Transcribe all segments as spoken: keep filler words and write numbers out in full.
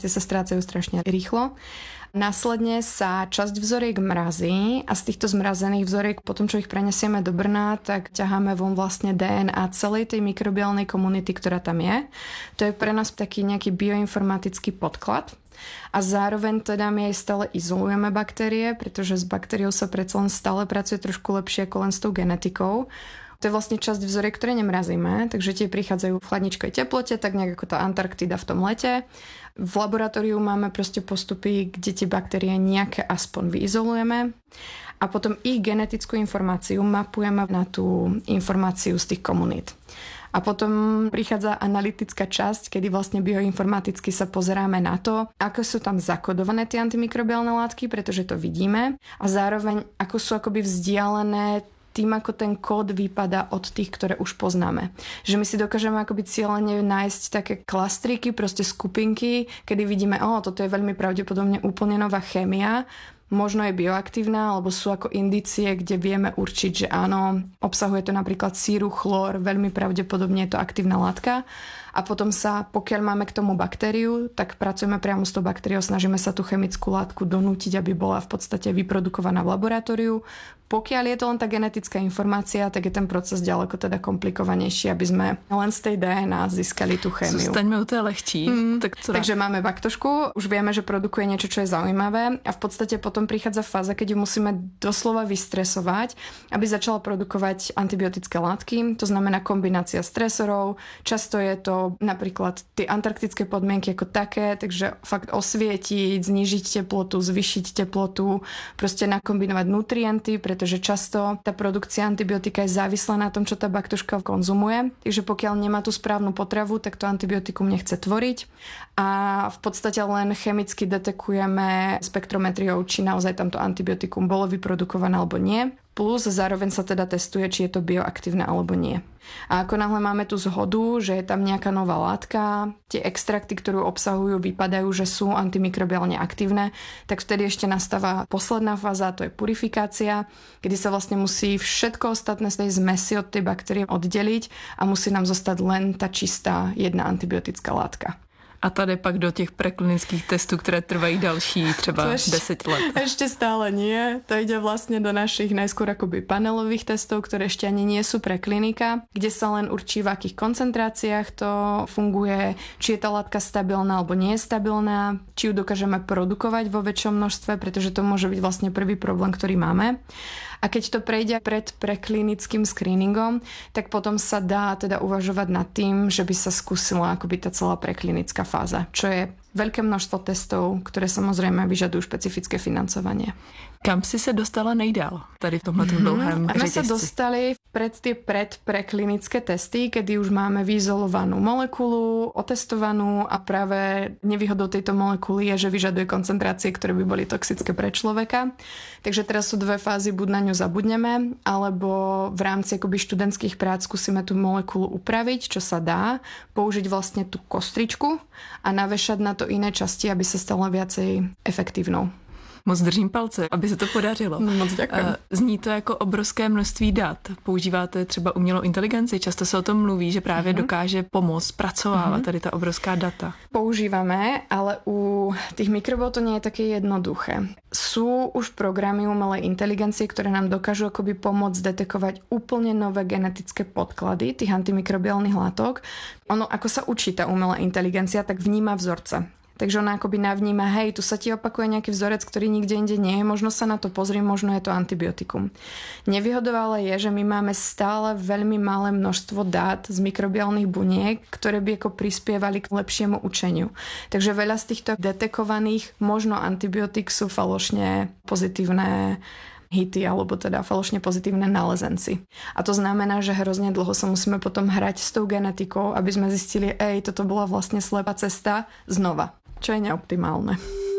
Tie sa strácajú strašne rýchlo. Následne sa časť vzoriek mrazí a z týchto zmrazených vzoriek potom, čo ich prenesieme do Brna, tak ťaháme von vlastne dé en á celej tej mikrobiálnej komunity, ktorá tam je. To je pre nás taký nejaký bioinformatický podklad. A zároveň teda my aj stále izolujeme baktérie, pretože s baktériou sa predsa len stále pracuje trošku lepšie ako len s tou genetikou. To je vlastne časť vzoriek, ktoré nemrazíme, takže tie prichádzajú v chladničkej teplote, tak nejak ako tá Antarktida v tom lete. V laboratóriu máme proste postupy, kde tie baktérie nejaké aspoň vyizolujeme a potom ich genetickú informáciu mapujeme na tú informáciu z tých komunít. A potom prichádza analytická časť, kedy vlastne bioinformaticky sa pozeráme na to, ako sú tam zakodované tie antimikrobiálne látky, pretože to vidíme, a zároveň ako sú akoby vzdialené tým, ako ten kód vypadá od tých, ktoré už poznáme. Že my si dokážeme akoby cieľene nájsť také klastriky, proste skupinky, kedy vidíme, o, toto je veľmi pravdepodobne úplne nová chémia, možno je bioaktívna, alebo sú ako indície, kde vieme určiť, že áno, obsahuje to napríklad síru, chlór, veľmi pravdepodobne je to aktívna látka. A potom sa, pokiaľ máme k tomu baktériu, tak pracujeme priamo s tou baktériou, snažíme sa tú chemickú látku donútiť, aby bola v podstate vyprodukovaná v laboratóriu. Pokiaľ je to len tá genetická informácia, tak je ten proces ďaleko teda komplikovanejší, aby sme len z tej dé en á získali tú chémiu. Zostaňme u té lehčí. Mm, tak takže máme baktošku, už vieme, že produkuje niečo, čo je zaujímavé, a v podstate potom prichádza fáza, keď ju musíme doslova vystresovať, aby začala produkovať antibiotické látky. To znamená kombinácia stresorov. Často je to napríklad tie antarktické podmienky ako také, takže fakt osvietiť, znížiť teplotu, zvýšiť teplotu, proste nakombinovať nutrienty, pretože často tá produkcia antibiotika je závislá na tom, čo tá baktuška konzumuje. Takže pokiaľ nemá tú správnu potravu, tak to antibiotikum nechce tvoriť. A v podstate len chemicky detekujeme spektrometriou, či naozaj tamto antibiotikum bolo vyprodukované alebo nie. Plus zároveň sa teda testuje, či je to bioaktívne alebo nie. A ako náhle máme tú zhodu, že je tam nejaká nová látka, tie extrakty, ktorú obsahujú, vypadajú, že sú antimikrobiálne aktívne, tak vtedy ešte nastáva posledná fáza, to je purifikácia, kedy sa vlastne musí všetko ostatné z tej zmesi od tej baktérie oddeliť a musí nám zostať len tá čistá jedna antibiotická látka. A tady pak do těch preklinických testů, které trvají další třeba deset let. Ešte stále nie. To ide vlastne do našich najskôr akoby panelových testov, ktoré ešte ani nie sú preklinika, kde sa len určí, v akých koncentráciách to funguje, či je tá látka stabilná alebo nie je stabilná, či ju dokážeme produkovať vo väčšom množstve, pretože to môže byť vlastne prvý problém, ktorý máme. A keď to prejde pred preklinickým screeningom, tak potom sa dá teda uvažovať nad tým, že by sa skúsila akoby tá celá preklinická fáza, čo je veľké množstvo testov, ktoré samozrejme vyžadujú špecifické financovanie. Kam si se dostala nejdál tady v tomhle mm-hmm. dlouhém My řetězci? sa dostali pred tie predpreklinické testy, kedy už máme vyizolovanú molekulu, otestovanú, a práve nevýhodou tejto molekuly je, že vyžaduje koncentrácie, ktoré by boli toxické pre človeka. Takže teraz sú dve fázy, buď na ňu zabudneme, alebo v rámci akoby študentských prác skúsime tú molekulu upraviť, čo sa dá, použiť vlastne tú kostričku a navešať na to iné časti, aby sa stala viacej efektívnou. Moc držím palce, aby se to podařilo. Moc děkuji. Zní to jako obrovské množství dat. Používáte třeba umělou inteligenci? Často se o tom mluví, že právě uh-huh. dokáže pomoct pracovávat uh-huh. tady ta obrovská data. Používame, ale u tých mikrobov to nie je také jednoduché. Sú už programy umelej inteligencie, ktoré nám dokážu akoby pomôcť detekovať úplne nové genetické podklady tých antimikrobiálnych látok. Ono, ako sa učí tá umelá inteligencia, tak vníma vzorce. Takže ona akoby navníma, hej, tu sa ti opakuje nejaký vzorec, ktorý nikde inde nie je, možno sa na to pozrie, možno je to antibiotikum. Nevýhodou ale je, že my máme stále veľmi malé množstvo dát z mikrobiálnych buniek, ktoré by ako prispievali k lepšiemu učeniu. Takže veľa z týchto detekovaných možno antibiotik sú falošne pozitívne hity, alebo teda falošne pozitívne nálezenci. A to znamená, že hrozne dlho sa musíme potom hrať s tou genetikou, aby sme zistili, ej, toto bola vlastne slepá cesta znova, čo je neoptimálne.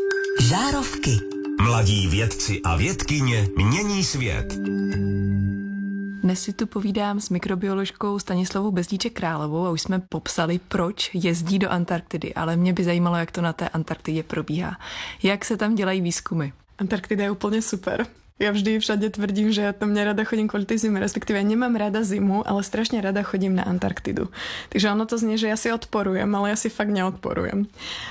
Žárovky. Mladí vědci a vědkyně mění svět. Dnes si tu povídám s mikrobioložkou Stanislavou Bezdíček Královou a už jsme popsali, proč jezdí do Antarktidy, ale mě by zajímalo, jak to na té Antarktidě probíhá. Jak se tam dělají výzkumy? Antarktida je úplne super. Ja vždy všade tvrdím, že ja tam nerada chodím kvôli tej zime, respektíve ja nemám rada zimu, ale strašne rada chodím na Antarktidu. Takže ono to znie, že ja si odporujem, ale ja si fakt neodporujem.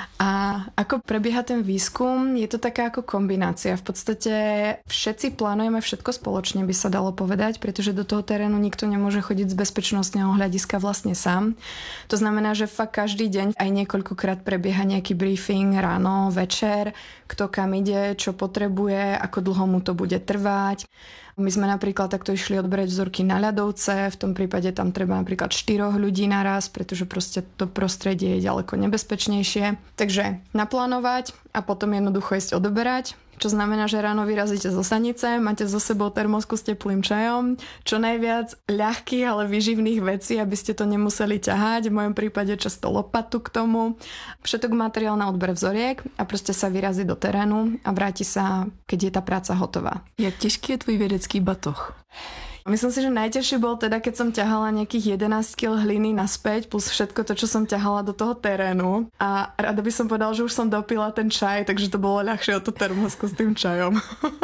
A ako prebieha ten výskum, je to taká ako kombinácia. V podstate všetci plánujeme všetko spoločne, by sa dalo povedať, pretože do toho terénu nikto nemôže chodiť z bezpečnostného hľadiska vlastne sám. To znamená, že fakt každý deň aj niekoľkokrát prebieha nejaký briefing ráno, večer, kto kam ide, čo potrebuje, ako dlho mu to bude trvať. My sme napríklad takto išli odberať vzorky na ľadovce, v tom prípade tam treba napríklad štyroch ľudí naraz, pretože proste to prostredie je ďaleko nebezpečnejšie. Takže naplánovať a potom jednoducho ísť odoberať. Čo znamená, že ráno vyrazíte zo stanice, máte so sebou termosku s teplým čajom, čo najviac ľahkých, ale výživných vecí, aby ste to nemuseli ťahať, v mojom prípade často lopatu k tomu. Všetok materiál na odber vzoriek a proste sa vyrazí do terénu a vráti sa, keď je tá práca hotová. Jak těžký je tvůj vědecký batoh? Myslím si, že najťažšie bol teda, keď som ťahala nejakých jedenásť kilogramov hliny naspäť, plus všetko to, čo som ťahala do toho terénu. A rada by som povedala, že už som dopila ten čaj, takže to bolo ľahšie od to termosku s tým čajom.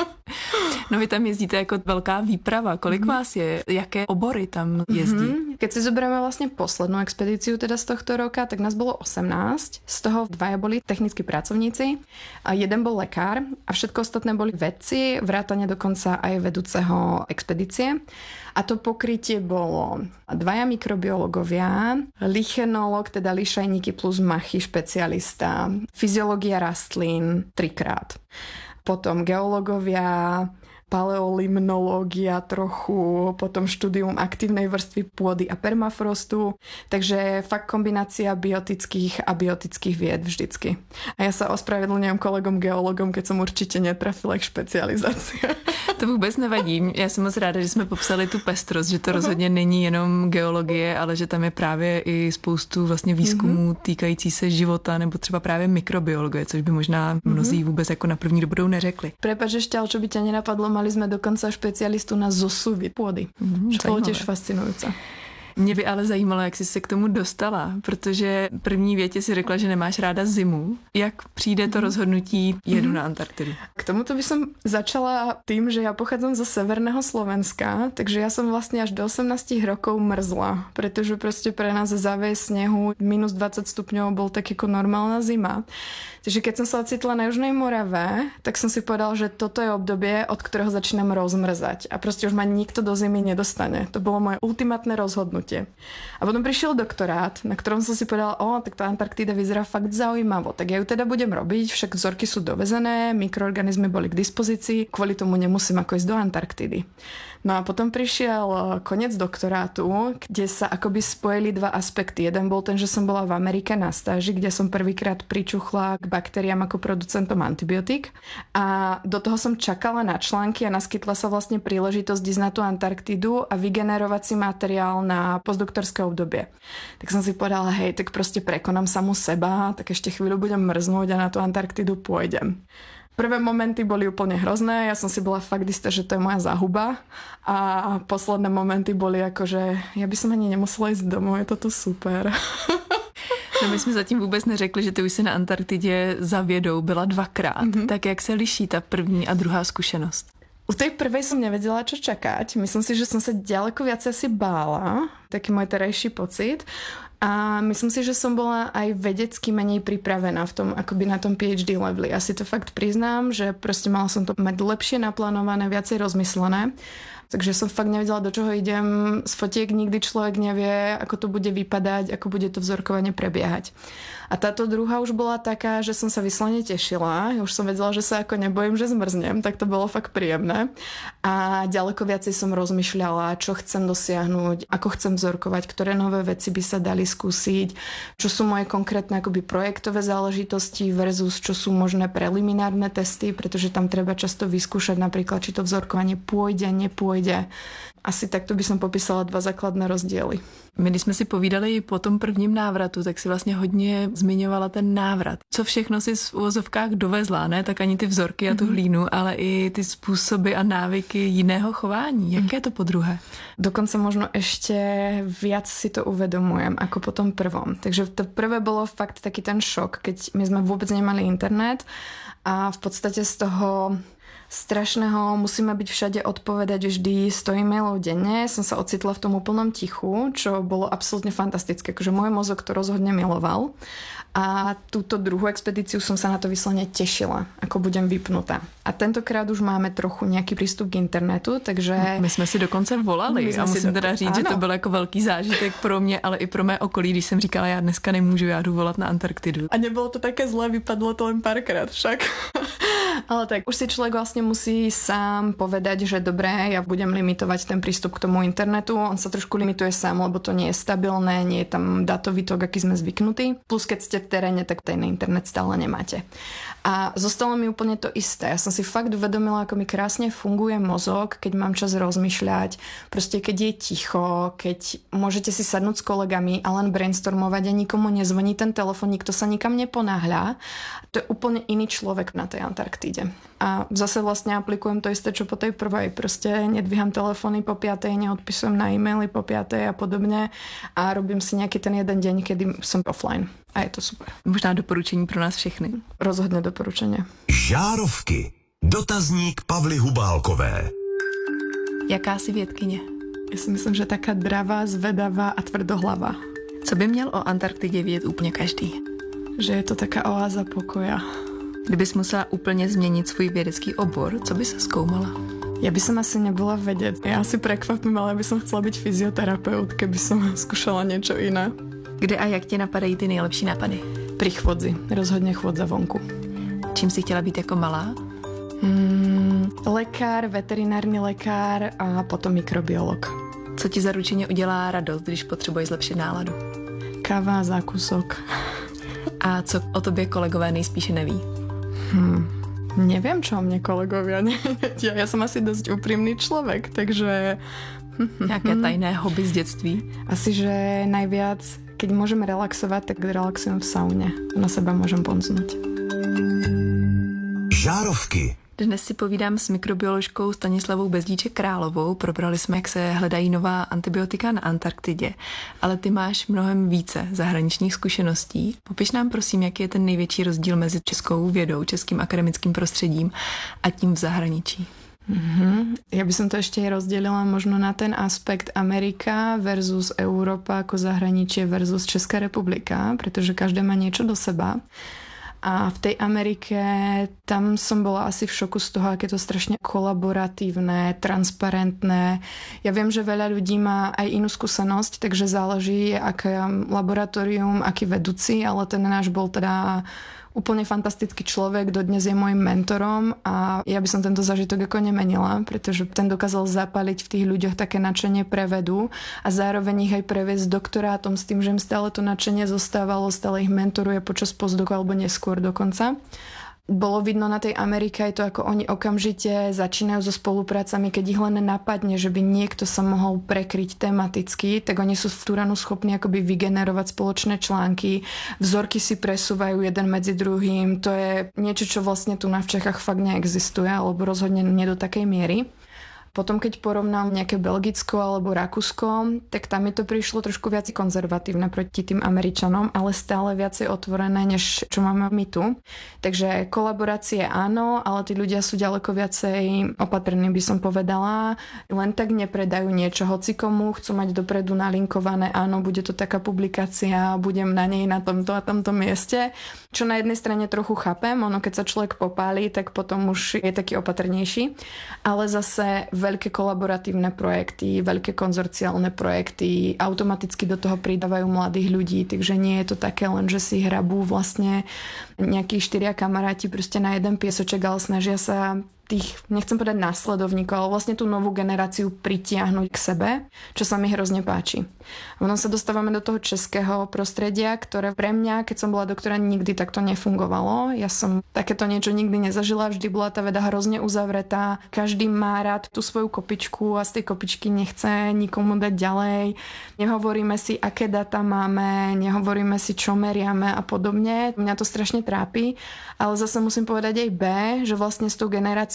No vy tam jezdíte jako velká výprava. Kolik mm-hmm. vás je? Jaké obory tam jezdí? Mm-hmm. Keď si zoberieme vlastne poslednú expedíciu teda z tohto roka, tak nás bolo osemnásť. Z toho dvaja boli technickí pracovníci, a jeden bol lekár a všetko ostatné boli vedci, vrátane dokonca aj vedúceho expedície. A to pokrytie bolo dvaja mikrobiológovia, lichenológ, teda lišajníky plus machy, špecialista, fyziológia rastlín trikrát. Potom geológovia, paleolimnológia trochu, potom štúdium aktívnej vrstvy pôdy a permafrostu, takže fakt kombinácia biotických a biotických vied vždycky. A ja sa ospravedlňujem kolegom geologom, keď som určite netrafila ich špecializácia. To vůbec nevadí. Já jsem moc ráda, že jsme popsali tu pestrost, že to rozhodně není jenom geologie, ale že tam je právě i spoustu vlastně výzkumů týkající se života nebo třeba právě mikrobiologie, což by možná mnozí vůbec jako na první dobrou neřekli. Prepač, ešte, ale čo by ťa nenapadlo, mali sme dokonca špecialistu na zosuvy pôdy. Mm, čo bolo tiež fascinujúce. Mě by ale zajímalo, jak jsi se k tomu dostala, protože první větě si řekla, že nemáš ráda zimu. Jak přijde to rozhodnutí jedu na Antarktidu? K tomuto by som začala tým, že ja pochádzam zo severného Slovenska, takže ja som vlastne až do osemnásť rokov mrzla, pretože proste pre nás záves snehu minus dvadsať stupňov bol tak ako normálna zima. Takže keď som sa ocitla na Južnej Morave, tak som si povedal, že toto je obdobie, od ktorého začínam rozmrzať a proste už ma nikto do zimy nedostane. To bolo moje ultimátne rozhodnutie. A potom prišiel doktorát, na ktorom som si povedala, o, tak tá Antarktída vyzerá fakt zaujímavo, tak ja ju teda budem robiť, však vzorky sú dovezené, mikroorganizmy boli k dispozícii, kvôli tomu nemusím ako ísť do Antarktidy. No a potom prišiel koniec doktorátu, kde sa akoby spojili dva aspekty. Jeden bol ten, že som bola v Amerike na stáži, kde som prvýkrát pričuchla k baktériám ako producentom antibiotík. A do toho som čakala na články a naskytla sa vlastne príležitosť ísť na tú Antarktidu a vygenerovať si materiál na postdoktorské obdobie. Tak som si povedala, hej, tak proste prekonám samu seba, tak ešte chvíľu budem mrznúť a na tú Antarktidu pôjdem. Prvé momenty boli úplne hrozné, ja som si bola fakt istá, že to je moja záhuba a posledné momenty boli ako, že ja by som ani nemusela ísť domov, je to tu super. No my jsme zatím vůbec neřekli, že ty už si na Antarktidě za vědou byla dvakrát. Mm-hmm. Tak jak se liší ta první a druhá zkušenost? U tej prvej som nevedela, čo čakať. Myslím si, že som sa ďaleko viac asi bála. Taký môj terajší pocit. A myslím si, že som bola aj vedecky menej pripravená v tom, akoby na tom PhD leveli. Asi to fakt priznám, že proste mala som to mať lepšie naplánované, viacej rozmyslené. Takže som fakt nevedela, do čoho idem. Z fotiek nikdy človek nevie, ako to bude vypadať, ako bude to vzorkovanie prebiehať. A táto druhá už bola taká, že som sa vyslovene tešila. Ja už som vedela, že sa ako nebojím, že zmrznem, tak to bolo fakt príjemné. A ďaleko viacej som rozmýšľala, čo chcem dosiahnuť, ako chcem vzorkovať, ktoré nové veci by sa dali skúsiť, čo sú moje konkrétne akoby projektové záležitosti versus čo sú možné preliminárne testy, pretože tam treba často vyskúšať napríklad, či to vzorkovanie pôjde, nepôjde. Asi takto by som popísala dva základné rozdiely. My, když jsme si povídali po tom prvním návratu, tak si vlastně hodně zmiňovala ten návrat. Co všechno si v uvozovkách dovezla, ne? Tak ani ty vzorky a tu hlínu, ale i ty způsoby a návyky jiného chování. Jaké je to po druhé? Dokonca možno ešte viac si to uvedomujem ako po tom prvom. Takže to prvé bolo fakt taký ten šok, keď my sme vôbec nemali internet a v podstate z toho strašného, musíme byť všade odpovedať vždy sto e-mailov denne. Som sa ocitla v tom úplnom tichu, čo bolo absolútne fantastické. Akože môj mozog to rozhodne miloval. A túto druhú expedíciu som sa na to vyslovene tešila, ako budem vypnutá. A tentokrát už máme trochu nejaký prístup k internetu, takže... My jsme si dokonce volali a musím teda říct, ano. Že to byl jako velký zážitek pro mě, ale i pro mé okolí, když jsem říkala, já dneska nemůžu, já jdu volat na Antarktidu. A nebylo to také zlé, vypadlo to len párkrát však. Ale tak už si človek vlastne musí sám povedať, že dobré, ja budem limitovať ten prístup k tomu internetu. On sa trošku limituje sám, lebo to nie je stabilné, nie je tam datový tok, aký sme zvyknutí. Plus keď ste v teréne, tak ten internet stále nemáte. A zostalo mi úplne to isté. Ja som si fakt uvedomila, ako mi krásne funguje mozog, keď mám čas rozmýšľať. Proste keď je ticho, keď môžete si sadnúť s kolegami a len brainstormovať a nikomu nezvoní ten telefon, nikto sa nikam neponáhľa. To je úplne iný človek na tej Antarktíde. A zase vlastne aplikujem to isté, čo po tej prvej. Proste nedvíham telefóny po piatej, neodpisujem na e-maily po piatej a podobne a robím si nejaký ten jeden deň, kedy som offline. A je to super. Možná doporučení pro nás všechny. Rozhodne doporučenie. Žárovky. Dotazník Pavly Hubálkové. Jaká si vědkyně? Ja si myslím, že taká dravá, zvedavá a tvrdohlava. Co by měl o Antarktidě vědět úplně každý? Že je to taká oáza pokoja. Kdybys musela úplně změnit svůj vědecký obor, co by se zkoumala? Ja by som asi nebola vedieť. Ja asi prekvapím, ale by som chcela byť fyzioterapeut, keby som skúšala niečo iné. Kde a jak ti napadají ty nejlepší nápady? Pri chôdzi. Rozhodne chôdza vonku. Čím si chtěla být jako malá? Hmm, lekár, veterinárny lekár a potom mikrobiolog. Co ti zaručeně udělá radost, když potřebuješ zlepšit náladu? Káva a zákusok. A co o tobě kolegové nejspíše neví? Hmm, neviem, čo o mne kolegovia nevedia. Ja som asi dosť úprimný človek, takže... Nějaké tajné hobby z dětství? Asi, že najviac, keď môžem relaxovať, tak relaxujem v saune. Na seba môžem ponznúť. Žárovky. Dnes si povídám s mikrobioložkou Stanislavou Bezdíček Královou. Probrali jsme, jak se hledají nová antibiotika na Antarktidě. Ale ty máš mnohem více zahraničních zkušeností. Popiš nám prosím, jaký je ten největší rozdíl mezi českou vědou, českým akademickým prostředím a tím v zahraničí. Mm-hmm. Ja by som to ešte rozdelila možno na ten aspekt Amerika versus Európa ako zahraničie versus Česká republika, pretože každé má niečo do seba. A v tej Amerike tam som bola asi v šoku z toho, aké to strašne kolaboratívne, transparentné. Ja viem, že veľa ľudí má aj inú skúsenosť, takže záleží, aké laboratórium, aký vedúci, ale ten náš bol teda úplne fantastický človek, dodnes je môjim mentorom a ja by som tento zážitok ako nemenila, pretože ten dokázal zapaliť v tých ľuďoch také nadšenie pre vedu a zároveň ich aj previesť s doktorátom s tým, že im stále to nadšenie zostávalo, stále ich mentoruje počas postdoku alebo neskôr dokonca. Bolo vidno na tej Amerike aj to, ako oni okamžite začínajú so spoluprácami, keď ich len napadne, že by niekto sa mohol prekryť tematicky, tak oni sú v Turanu schopní akoby vygenerovať spoločné články, vzorky si presúvajú jeden medzi druhým, to je niečo, čo vlastne tu na v Čechách fakt neexistuje, alebo rozhodne nie do takej miery. Potom, keď porovnám nejaké Belgicko alebo Rakúsko, tak tam mi to prišlo trošku viac konzervatívne proti tým Američanom, ale stále viacej otvorené, než čo máme my tu. Takže kolaborácie áno, ale tí ľudia sú ďaleko viacej opatrní, by som povedala. Len tak nepredajú niečo hocikomu, chcú mať dopredu nalinkované, áno, bude to taká publikácia, budem na nej na tomto a tomto mieste. Čo na jednej strane trochu chápem, ono keď sa človek popálí, tak potom už je taký opatrnejší. Ale zase veľké kolaboratívne projekty, veľké konzorciálne projekty, automaticky do toho pridávajú mladých ľudí, takže nie je to také len, že si hrabú vlastne nejakí štyria kamaráti proste na jeden piesoček, ale snažia sa tých, nechcem povedať následovníkov, ale vlastne tú novú generáciu pritiahnuť k sebe, čo sa mi hrozne páči. Ono sa dostávame do toho českého prostredia, ktoré pre mňa, keď som bola doktora, nikdy takto nefungovalo. Ja som takéto niečo nikdy nezažila, vždy bola tá veda hrozne uzavretá. Každý má rád tú svoju kopičku a z tej kopičky nechce nikomu dať ďalej. Nehovoríme si, aké data máme, nehovoríme si, čo meriame a podobne. Mňa to strašne trápi, ale zase musím povedať aj B, že vlastne s tou generáciou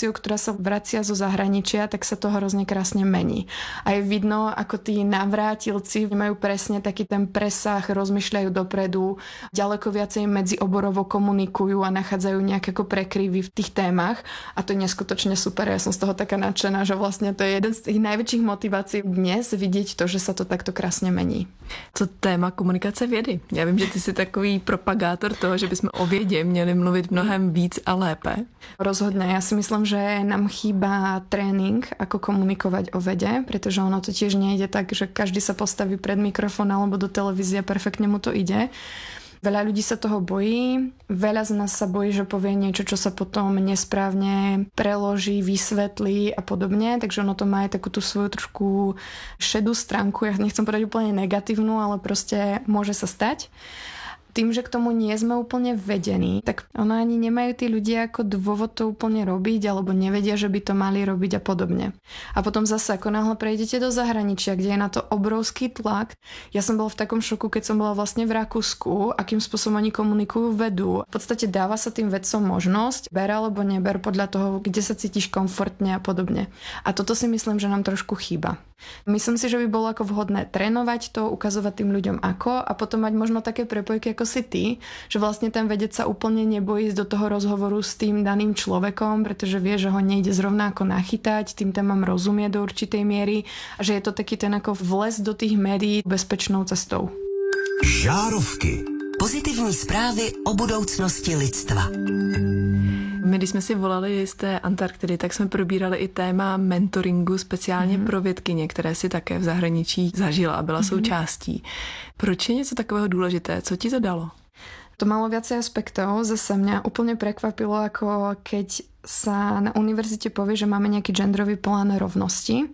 populáciu, ktorá sa vracia zo zahraničia, tak sa to hrozne krásne mení. A je vidno, ako tí navrátilci majú presne taký ten presah, rozmýšľajú dopredu, ďaleko viacej medzioborovo komunikujú a nachádzajú nejaké ako prekryvy v tých témach. A to je neskutočne super. Ja som z toho taká nadšená, že vlastne to je jeden z tých najväčších motivácií dnes vidieť to, že sa to takto krásne mení. Co téma komunikace vědy? Já vím, že ty jsi takový propagátor toho, že bychom o vědě měli mluvit mnohem víc a lépe. Rozhodne. Ja si myslím, že nám chýba tréning, ako komunikovať o vede, pretože ono to tiež nejde tak, že každý sa postaví pred mikrofón alebo do televízie a perfektne mu to ide. Veľa ľudí sa toho bojí, veľa z nás sa bojí, že povie niečo, čo sa potom nesprávne preloží, vysvetlí a podobne, takže ono to má aj takú tú svoju trošku šedú stránku, ja nechcem povedať úplne negatívnu, ale proste môže sa stať. Tým, že k tomu nie sme úplne vedení, tak ono ani nemajú tí ľudia ako dôvod to úplne robiť, alebo nevedia, že by to mali robiť a podobne. A potom zase, ako náhle prejdete do zahraničia, kde je na to obrovský tlak. Ja som bola v takom šoku, keď som bola vlastne v Rakúsku, akým spôsobom oni komunikujú vedu. V podstate dáva sa tým vedcom možnosť, ber alebo neber podľa toho, kde sa cítiš komfortne a podobne. A toto si myslím, že nám trošku chýba. Myslím si, že by bolo ako vhodné trénovať to, ukazovať tým ľuďom ako a potom mať možno také prepojky ako si ty, že vlastne ten vedec sa úplne nebojí ísť do toho rozhovoru s tým daným človekom, pretože vie, že ho nejde zrovna ako nachytať, tým témam rozumie do určitej miery a že je to taký ten ako vles do tých médií bezpečnou cestou. Žárovky. Pozitivní zprávy o budoucnosti lidstva. My, když jsme si volali z té Antarktidy, tak jsme probírali i téma mentoringu speciálně mm. pro vědkyně, které si také v zahraničí zažila a byla mm. součástí. Proč je něco takového důležité? Co ti to dalo? To malo viacej aspektov. Zase mňa úplne prekvapilo, ako keď sa na univerzite povie, že máme nejaký genderový plán rovnosti,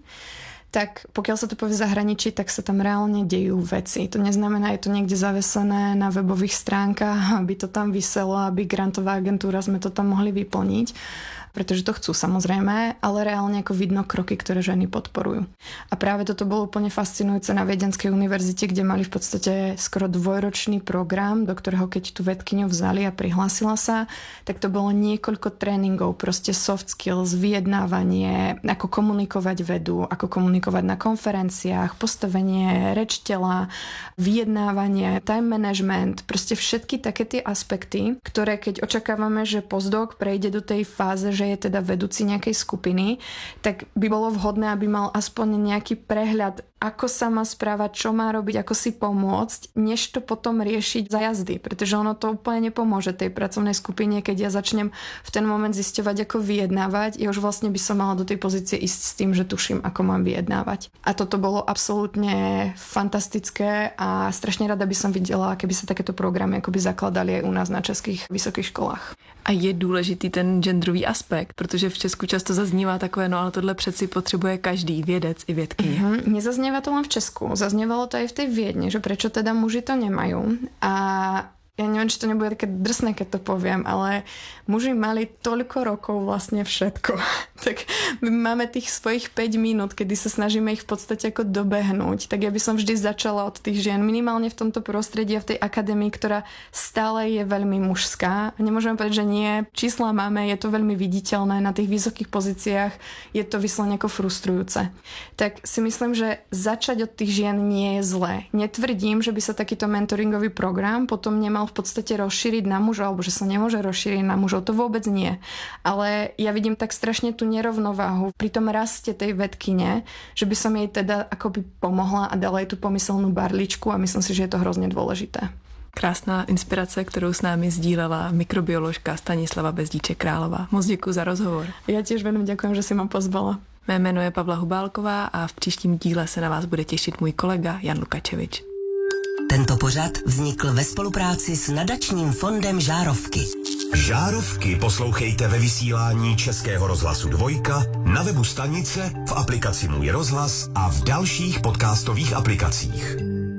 tak pokiaľ sa to povie v zahraničí, tak sa tam reálne dejú veci. To neznamená, je to niekde zavesené na webových stránkach, aby to tam viselo, aby grantová agentúra sme to tam mohli vyplniť, pretože to chcú samozrejme, ale reálne ako vidno kroky, ktoré ženy podporujú. A práve toto bolo úplne fascinujúce na Viedenskej univerzite, kde mali v podstate skoro dvojročný program, do ktorého keď tú vedkyňu vzali a prihlásila sa, tak to bolo niekoľko tréningov, proste soft skills, vyjednávanie, ako komunikovať vedu, ako komunikovať na konferenciách, postavenie reč tela, vyjednávanie, time management, proste všetky také tie aspekty, ktoré keď očakávame, že postdoc prejde do tej fáze, že je teda vedúci nejakej skupiny, tak by bolo vhodné, aby mal aspoň nejaký prehľad, ako sa má správať, čo má robiť, ako si pomôcť, než to potom riešiť za jazdy, pretože ono to úplne nepomôže tej pracovnej skupine, keď ja začnem v ten moment zisťovať, ako vyjednávať, ja už vlastne by som mala do tej pozície ísť s tým, že tuším, ako mám vyjednávať. A toto bolo absolútne fantastické a strašne rada by som videla, keby sa takéto programy akoby zakladali aj u nás na českých vysokých školách. A je důležitý ten genderový aspekt, protože v Česku často zaznívá takové, no ale tohle přeci potřebuje každý vědec i vědkyně. Mm-hmm. Nezaznieva to len v Česku, zaznievalo to aj v tej Viedni, že prečo teda muži to nemajú. A ja neviem, či to nebude také drsné, keď to poviem, ale muži mali toľko rokov vlastne všetko. Tak my máme tých svojich päť minút, kedy sa snažíme ich v podstate ako dobehnúť. Tak ja by som vždy začala od tých žien, minimálne v tomto prostredí a v tej akadémii, ktorá stále je veľmi mužská. Nemôžeme povedať, že nie. Čísla máme, je to veľmi viditeľné na tých vysokých pozíciách, je to vyslovene ako frustrujúce. Tak si myslím, že začať od tých žien nie je zlé. Netvrdím, že by sa takýto mentoringový program potom nemal v podstate rozšíriť na mužov, alebo že sa nemôže rozšíriť na mužov, to vôbec nie. Ale ja vidím tak strašne tú nerovnováhu pri tom raste tej vedkyne, že by som jej teda akoby pomohla a dala jej tú pomyselnú barličku a myslím si, že je to hrozně dôležité. Krásná inspirace, kterou s námi sdílela mikrobioložka Stanislava Bezdíček-Králová. Moc děkuji za rozhovor. Ja tiež veľmi ďakujem, že si ma pozvala. Mé jméno je Pavla Hubálková a v příštím díle se na vás bude těšit můj kolega Jan Lukačevič. Tento pořad vznikl ve spolupráci s nadačním fondem Žárovky. Žárovky poslouchejte ve vysílání Českého rozhlasu Dvojka, na webu stanice, v aplikaci Můj rozhlas a v dalších podcastových aplikacích.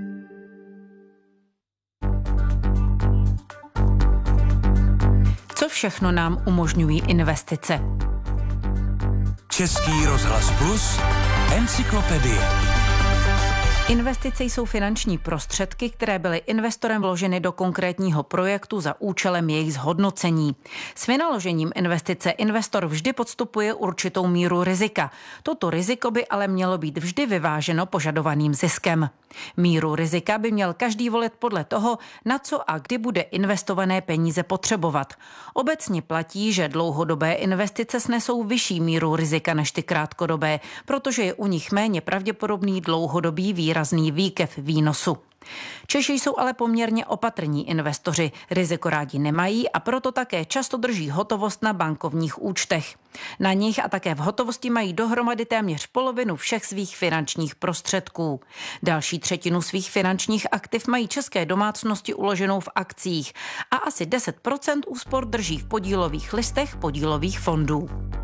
Co všechno nám umožňují investice? Český rozhlas Plus, encyklopedie. Investice jsou finanční prostředky, které byly investorem vloženy do konkrétního projektu za účelem jejich zhodnocení. S vynaložením investice investor vždy podstupuje určitou míru rizika. Toto riziko by ale mělo být vždy vyváženo požadovaným ziskem. Míru rizika by měl každý volit podle toho, na co a kdy bude investované peníze potřebovat. Obecně platí, že dlouhodobé investice snesou vyšší míru rizika než ty krátkodobé, protože je u nich méně pravděpodobný dlouhodobý výrazný výkyv výnosu. Češi jsou ale poměrně opatrní investoři, riziko rádi nemají a proto také často drží hotovost na bankovních účtech. Na nich a také v hotovosti mají dohromady téměř polovinu všech svých finančních prostředků. Další třetinu svých finančních aktiv mají české domácnosti uloženou v akcích a asi deset procent úspor drží v podílových listech podílových fondů.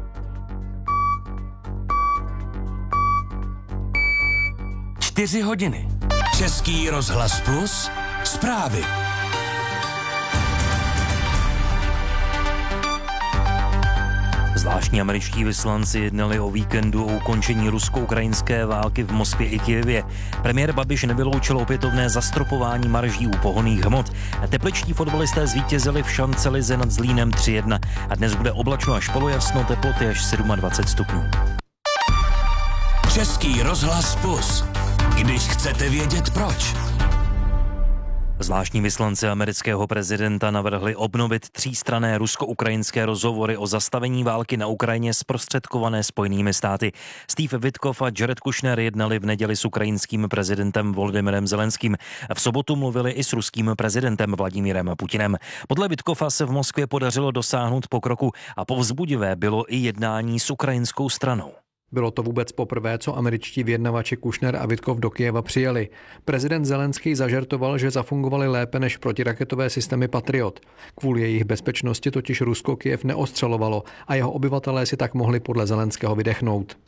Čtyři hodiny. Český rozhlas plus zprávy. Zvláštní američtí vyslanci jednali o víkendu o ukončení rusko-ukrajinské války v Moskvě i Kyjevě. Premiér Babiš nevyloučil opětovné zastropování marží u pohonných hmot. Tepličtí fotbalisté zvítězili v šancelize nad Zlínem tři jedna a dnes bude oblačno až polojasno, teploty až dvacet sedm stupňů. Český rozhlas plus. Když chcete vědět proč. Zvláštní vyslanci amerického prezidenta navrhli obnovit třístranné rusko-ukrajinské rozhovory o zastavení války na Ukrajině zprostředkované Spojenými státy. Steve Witkoff a Jared Kushner jednali v neděli s ukrajinským prezidentem Volodymyrem Zelenským. V sobotu mluvili i s ruským prezidentem Vladimírem Putinem. Podle Witkoffa se v Moskvě podařilo dosáhnout pokroku a povzbudivé bylo i jednání s ukrajinskou stranou. Bylo to vůbec poprvé, co američtí vyjednavači Kushner a Witkov do Kyjeva přijeli. Prezident Zelenský zažertoval, že zafungovaly lépe než protiraketové systémy Patriot. Kvůli jejich bezpečnosti totiž Rusko Kyjev neostřelovalo a jeho obyvatelé si tak mohli podle Zelenského vydechnout.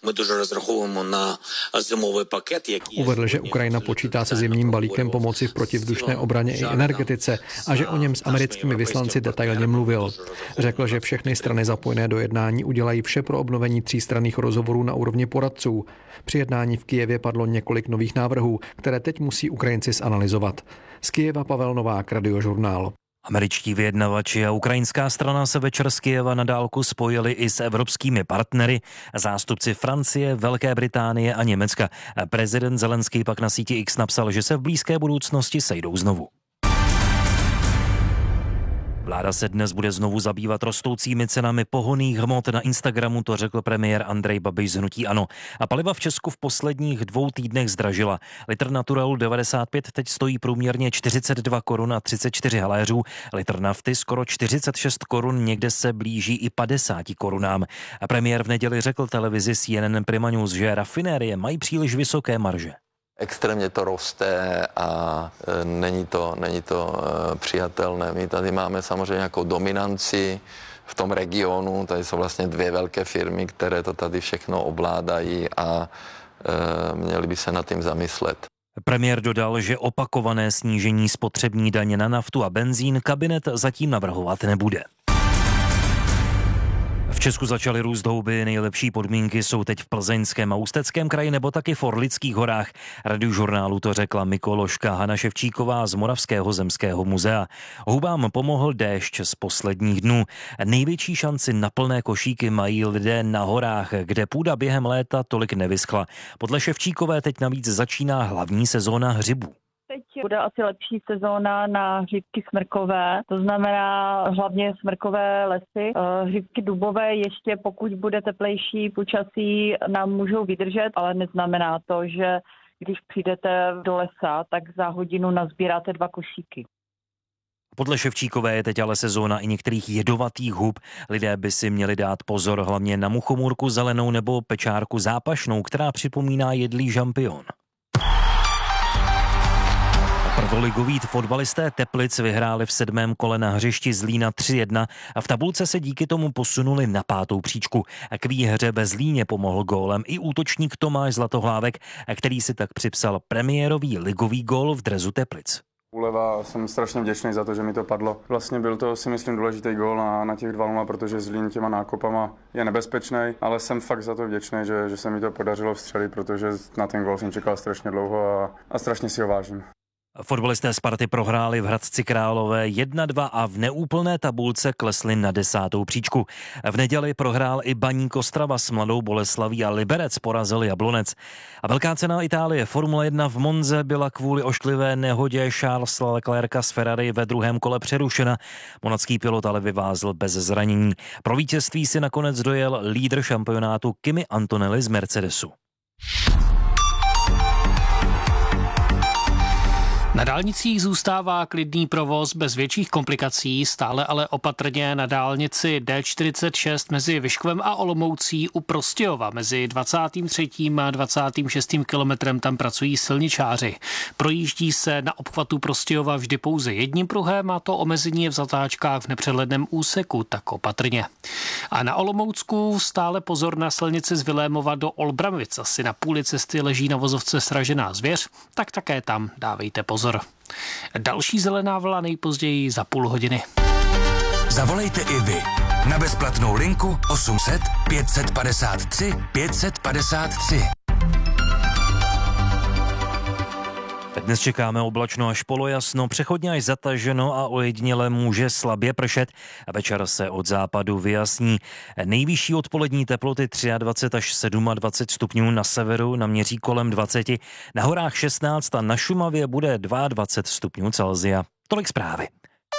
Uvedl, že Ukrajina počítá se zimním balíkem pomoci v protivzdušné obraně i energetice a že o něm s americkými vyslanci detailně mluvil. Řekl, že všechny strany zapojené do jednání udělají vše pro obnovení třístranných rozhovorů na úrovni poradců. Při jednání v Kyjevě padlo několik nových návrhů, které teď musí Ukrajinci zanalyzovat. Z Kyjeva Pavel Novák, Radiožurnál. Američtí vyjednavači a ukrajinská strana se večer z Kyjeva na dálku spojili i s evropskými partnery, zástupci Francie, Velké Británie a Německa. Prezident Zelenský pak na síti X napsal, že se v blízké budoucnosti sejdou znovu. Vláda se dnes bude znovu zabývat rostoucími cenami pohonných hmot. Na Instagramu to řekl premiér Andrej Babiš z hnutí ANO. A paliva v Česku v posledních dvou týdnech zdražila. Litr Naturalu devadesát pět teď stojí průměrně čtyřicet dva korun a třicet čtyři haléřů. Litr nafty skoro čtyřicet šest korun, někde se blíží i padesáti korunám. A premiér v neděli řekl televizi C N N Prima News, že rafinérie mají příliš vysoké marže. Extrémně to roste a e, není to, není to e, přijatelné. My tady máme samozřejmě jako dominanci v tom regionu, tady jsou vlastně dvě velké firmy, které to tady všechno ovládají a e, měli by se nad tím zamyslet. Premiér dodal, že opakované snížení spotřební daně na naftu a benzín kabinet zatím navrhovat nebude. V Česku začaly růst houby, nejlepší podmínky jsou teď v Plzeňském a Ústeckém kraji nebo taky v Orlických horách. Radiožurnálu to řekla mykoložka Hana Ševčíková z Moravského zemského muzea. Houbám pomohl déšť z posledních dnů. Největší šanci na plné košíky mají lidé na horách, kde půda během léta tolik nevyschla. Podle Ševčíkové teď navíc začíná hlavní sezóna hřibů. Teď bude asi lepší sezóna na hřibky smrkové, to znamená hlavně smrkové lesy. Hřibky dubové ještě, pokud bude teplejší počasí, nám můžou vydržet, ale neznamená to, že když přijdete do lesa, tak za hodinu nazbíráte dva košíky. Podle Ševčíkové je teď ale sezóna i některých jedovatých hub. Lidé by si měli dát pozor hlavně na muchomůrku zelenou nebo pečárku zápašnou, která připomíná jedlý žampion. Prvoligoví fotbalisté Teplic vyhráli v sedmém kole na hřišti Zlína tři jedna a v tabulce se díky tomu posunuli na pátou příčku. K výhře ve Zlíně pomohl gólem i útočník Tomáš Zlatohlávek, který si tak připsal premiérový ligový gól v dresu Teplic. Uleva, jsem strašně vděčný za to, že mi to padlo. Vlastně byl to, si myslím, důležitý gól na, na těch dva nula, protože Zlín těma nákopama je nebezpečný, ale jsem fakt za to vděčný, že, že se mi to podařilo vstřelit, protože na ten gól jsem čekal strašně dlouho a, a strašně si ho vážím. Fotbalisté Sparty prohráli v Hradci Králové jedna dva a v neúplné tabulce klesli na desátou příčku. V neděli prohrál i Baník Ostrava s Mladou Boleslaví a Liberec porazil Jablonec. A velká cena Itálie Formule jedna v Monze byla kvůli ošklivé nehodě Charlesa Leclerca z Ferrari ve druhém kole přerušena. Monacký pilot ale vyvázl bez zranění. Pro vítězství si nakonec dojel lídr šampionátu Kimi Antonelli z Mercedesu. Na dálnicích zůstává klidný provoz bez větších komplikací, stále ale opatrně na dálnici D čtyřicet šest mezi Vyškovem a Olomoucí u Prostějova. Mezi dvacátým třetím a dvacátým šestým kilometrem tam pracují silničáři. Projíždí se na obchvatu Prostějova vždy pouze jedním pruhem a to omezení je v zatáčkách v nepřehledném úseku, tak opatrně. A na Olomoucku stále pozor na silnici z Vilémova do Olbramovic. Asi na půli cesty leží na vozovce sražená zvěř, tak také tam dávejte pozor. Další zelená vlna nejpozději za půl hodiny. Zavolejte i vy na bezplatnou linku osm set pět padesát tři pět padesát tři. Dnes čekáme oblačno až polojasno, přechodně až zataženo a ojediněle může slabě pršet. A večer se od západu vyjasní. Nejvyšší odpolední teploty dvacet tři až dvacet sedm stupňů na severu, naměří kolem dvacet, na horách šestnáct a na Šumavě bude dvacet dva stupňů Celsia. Tolik zprávy.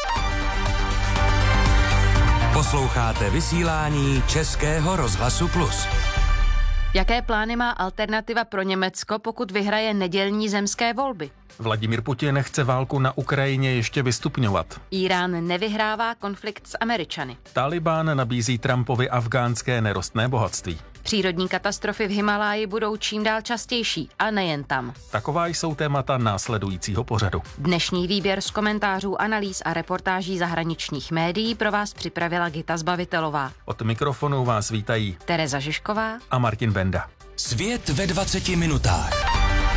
Posloucháte vysílání Českého rozhlasu Plus. Jaké plány má alternativa pro Německo, pokud vyhraje nedělní zemské volby? Vladimír Putin chce válku na Ukrajině ještě vystupňovat. Irán nevyhrává konflikt s Američany. Taliban nabízí Trumpovi afgánské nerostné bohatství. Přírodní katastrofy v Himaláji budou čím dál častější a nejen tam. Taková jsou témata následujícího pořadu. Dnešní výběr z komentářů, analýz a reportáží zahraničních médií pro vás připravila Gita Zbavitelová. Od mikrofonu vás vítají Tereza Žižková a Martin Benda. Svět ve dvaceti minutách.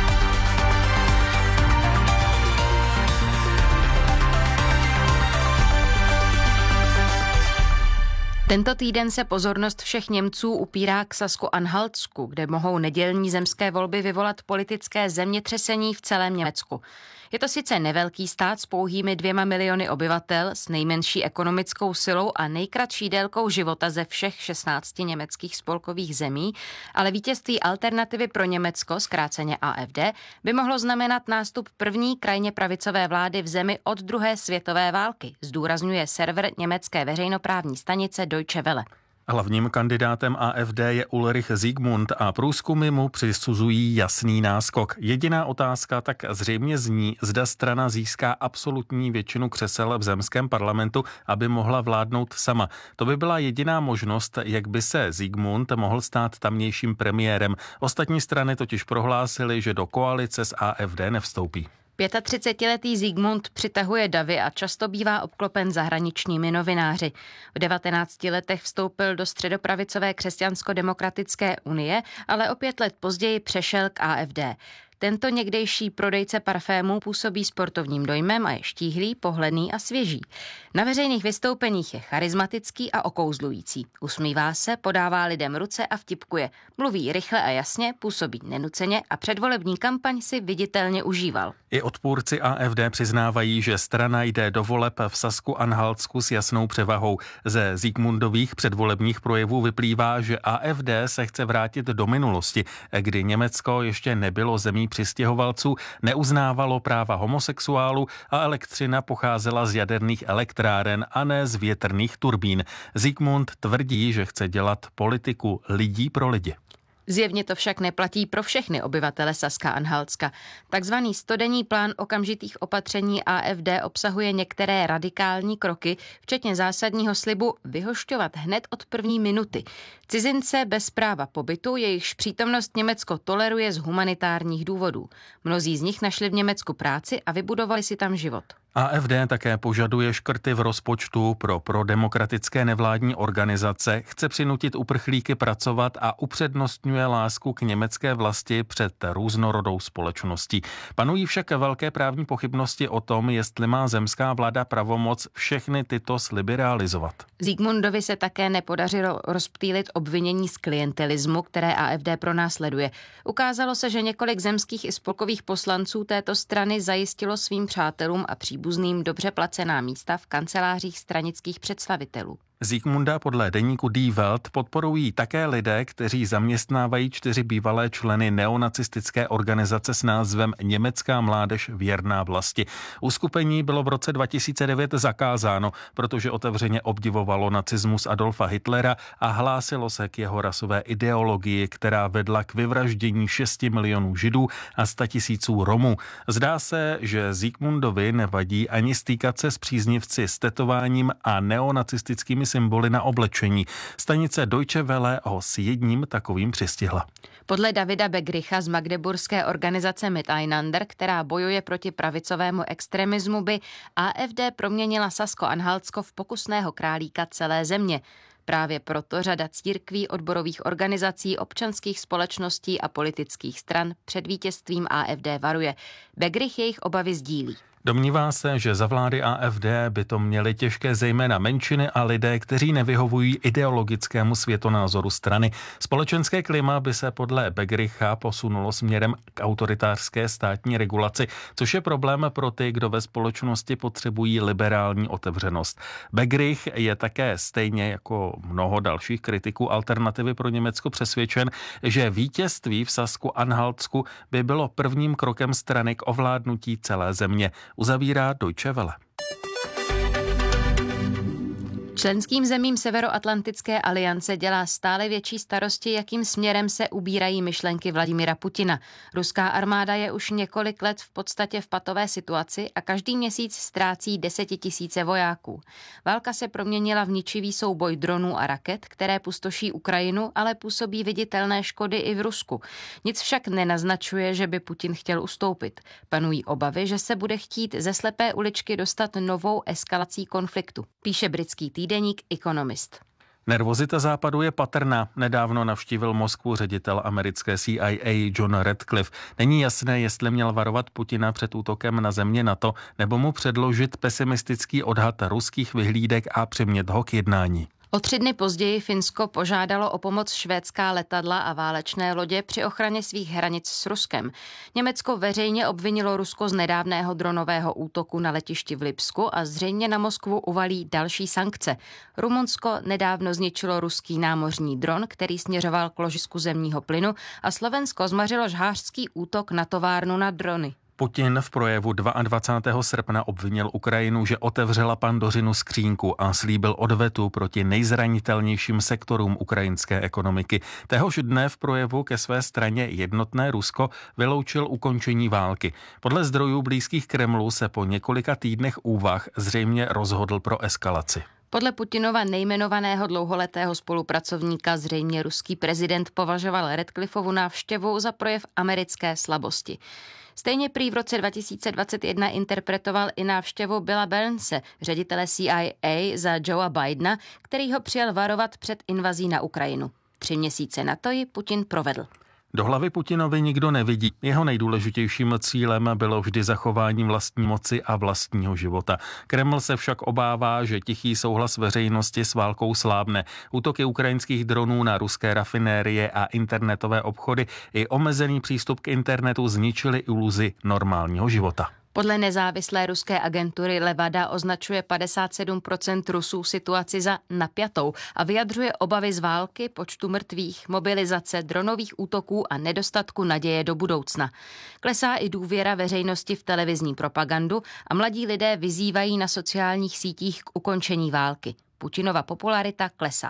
Tento týden se pozornost všech Němců upírá k Sasku-Anhaltsku, kde mohou nedělní zemské volby vyvolat politické zemětřesení v celém Německu. Je to sice nevelký stát s pouhými dvěma miliony obyvatel, s nejmenší ekonomickou silou a nejkratší délkou života ze všech šestnácti německých spolkových zemí, ale vítězství alternativy pro Německo, zkráceně A F D, by mohlo znamenat nástup první krajně pravicové vlády v zemi od druhé světové války, zdůrazňuje server německé veřejnoprávní stanice Deutsche Welle. Hlavním kandidátem A F D je Ulrich Siegmund a průzkumy mu přisuzují jasný náskok. Jediná otázka tak zřejmě zní, zda strana získá absolutní většinu křesel v zemském parlamentu, aby mohla vládnout sama. To by byla jediná možnost, jak by se Siegmund mohl stát tamnějším premiérem. Ostatní strany totiž prohlásily, že do koalice s A F D nevstoupí. třicetiletý Siegmund přitahuje davy a často bývá obklopen zahraničními novináři. V devatenácti letech vstoupil do středopravicové křesťansko-demokratické unie, ale o pět let později přešel k A F D. Tento někdejší prodejce parfémů působí sportovním dojmem a je štíhlý, pohledný a svěží. Na veřejných vystoupeních je charismatický a okouzlující. Usmívá se, podává lidem ruce a vtipkuje. Mluví rychle a jasně, působí nenuceně a předvolební kampaň si viditelně užíval. I odpůrci A F D přiznávají, že strana jde do voleb v Sasku-Anhaltsku s jasnou převahou. Ze Siegmundových předvolebních projevů vyplývá, že A F D se chce vrátit do minulosti, kdy Německo ještě nebylo zemí přistěhovalců, neuznávalo práva homosexuálů a elektřina pocházela z jaderných elektráren a ne z větrných turbín. Siegmund tvrdí, že chce dělat politiku lidí pro lidi. Zjevně to však neplatí pro všechny obyvatele Saska-Anhaltska. Takzvaný stodenní plán okamžitých opatření A F D obsahuje některé radikální kroky, včetně zásadního slibu vyhošťovat hned od první minuty. Cizince bez práva pobytu, jejichž přítomnost Německo toleruje z humanitárních důvodů. Mnozí z nich našli v Německu práci a vybudovali si tam život. A F D také požaduje škrty v rozpočtu pro prodemokratické nevládní organizace, chce přinutit uprchlíky pracovat a upřednostňuje lásku k německé vlasti před různorodou společností. Panují však velké právní pochybnosti o tom, jestli má zemská vláda pravomoc všechny tyto sliby realizovat. Zikmundovi se také nepodařilo rozptýlit obvinění z klientelismu, které A F D pronásleduje. Ukázalo se, že několik zemských i spolkových poslanců této strany zajistilo svým přátelům a příbuzným dobře placená místa v kancelářích stranických představitelů. Zikmunda podle deníku Die Welt podporují také lidé, kteří zaměstnávají čtyři bývalé členy neonacistické organizace s názvem Německá mládež věrná vlasti. Uskupení bylo v roce dva tisíce devět zakázáno, protože otevřeně obdivovalo nacismus Adolfa Hitlera a hlásilo se k jeho rasové ideologii, která vedla k vyvraždění šesti milionů Židů a sta tisíců Romů. Zdá se, že Zikmundovi nevadí ani stýkat se s příznivci s tetováním a neonacistickými symboly na oblečení. Stanice Deutsche Welle ho s jedním takovým přistihla. Podle Davida Begricha z magdeburské organizace Miteinander, která bojuje proti pravicovému extremismu, by A F D proměnila Sasko-Anhaltsko v pokusného králíka celé země. Právě proto řada církví, odborových organizací, občanských společností a politických stran před vítězstvím A F D varuje. Begrich jejich obavy sdílí. Domnívá se, že za vlády A F D by to měly těžké zejména menšiny a lidé, kteří nevyhovují ideologickému světonázoru strany. Společenské klima by se podle Begricha posunulo směrem k autoritářské státní regulaci, což je problém pro ty, kdo ve společnosti potřebují liberální otevřenost. Begrich je také stejně jako mnoho dalších kritiků Alternativy pro Německo přesvědčen, že vítězství v Sasku-Anhaltsku by bylo prvním krokem strany k ovládnutí celé země. Uzavírá Deutsche Welle. Členským zemím Severoatlantické aliance dělá stále větší starosti, jakým směrem se ubírají myšlenky Vladimira Putina. Ruská armáda je už několik let v podstatě v patové situaci a každý měsíc ztrácí desetitisíce vojáků. Válka se proměnila v ničivý souboj dronů a raket, které pustoší Ukrajinu, ale působí viditelné škody i v Rusku. Nic však nenaznačuje, že by Putin chtěl ustoupit. Panují obavy, že se bude chtít ze slepé uličky dostat novou eskalací konfliktu, píše britský týdeník Economist. Nervozita západu je patrná. Nedávno navštívil Moskvu ředitel americké C I A John Radcliffe. Není jasné, jestli měl varovat Putina před útokem na země NATO, nebo mu předložit pesimistický odhad ruských vyhlídek a přimět ho k jednání. O tři dny později Finsko požádalo o pomoc švédská letadla a válečné lodě při ochraně svých hranic s Ruskem. Německo veřejně obvinilo Rusko z nedávného dronového útoku na letišti v Lipsku a zřejmě na Moskvu uvalí další sankce. Rumunsko nedávno zničilo ruský námořní dron, který směřoval k ložisku zemního plynu, a Slovensko zmařilo žhářský útok na továrnu na drony. Putin v projevu dvacátého druhého srpna obvinil Ukrajinu, že otevřela Pandořinu skřínku a slíbil odvetu proti nejzranitelnějším sektorům ukrajinské ekonomiky. Téhož dne v projevu ke své straně Jednotné Rusko vyloučil ukončení války. Podle zdrojů blízkých Kremlu se po několika týdnech úvah zřejmě rozhodl pro eskalaci. Podle Putinova nejmenovaného dlouholetého spolupracovníka zřejmě ruský prezident považoval Radcliffovu návštěvu za projev americké slabosti. Stejně prý v roce dva tisíce dvacet jedna interpretoval i návštěvu Billa Burnse, ředitele C I A za Joea Bidena, který ho přijel varovat před invazí na Ukrajinu. Tři měsíce na to ji Putin provedl. Do hlavy Putinovi nikdo nevidí. Jeho nejdůležitějším cílem bylo vždy zachování vlastní moci a vlastního života. Kreml se však obává, že tichý souhlas veřejnosti s válkou slábne. Útoky ukrajinských dronů na ruské rafinérie a internetové obchody i omezený přístup k internetu zničili iluzi normálního života. Podle nezávislé ruské agentury Levada označuje padesát sedm procent Rusů situaci za napjatou a vyjadřuje obavy z války, počtu mrtvých, mobilizace, dronových útoků a nedostatku naděje do budoucna. Klesá i důvěra veřejnosti v televizní propagandu a mladí lidé vyzývají na sociálních sítích k ukončení války. Putinova popularita klesá.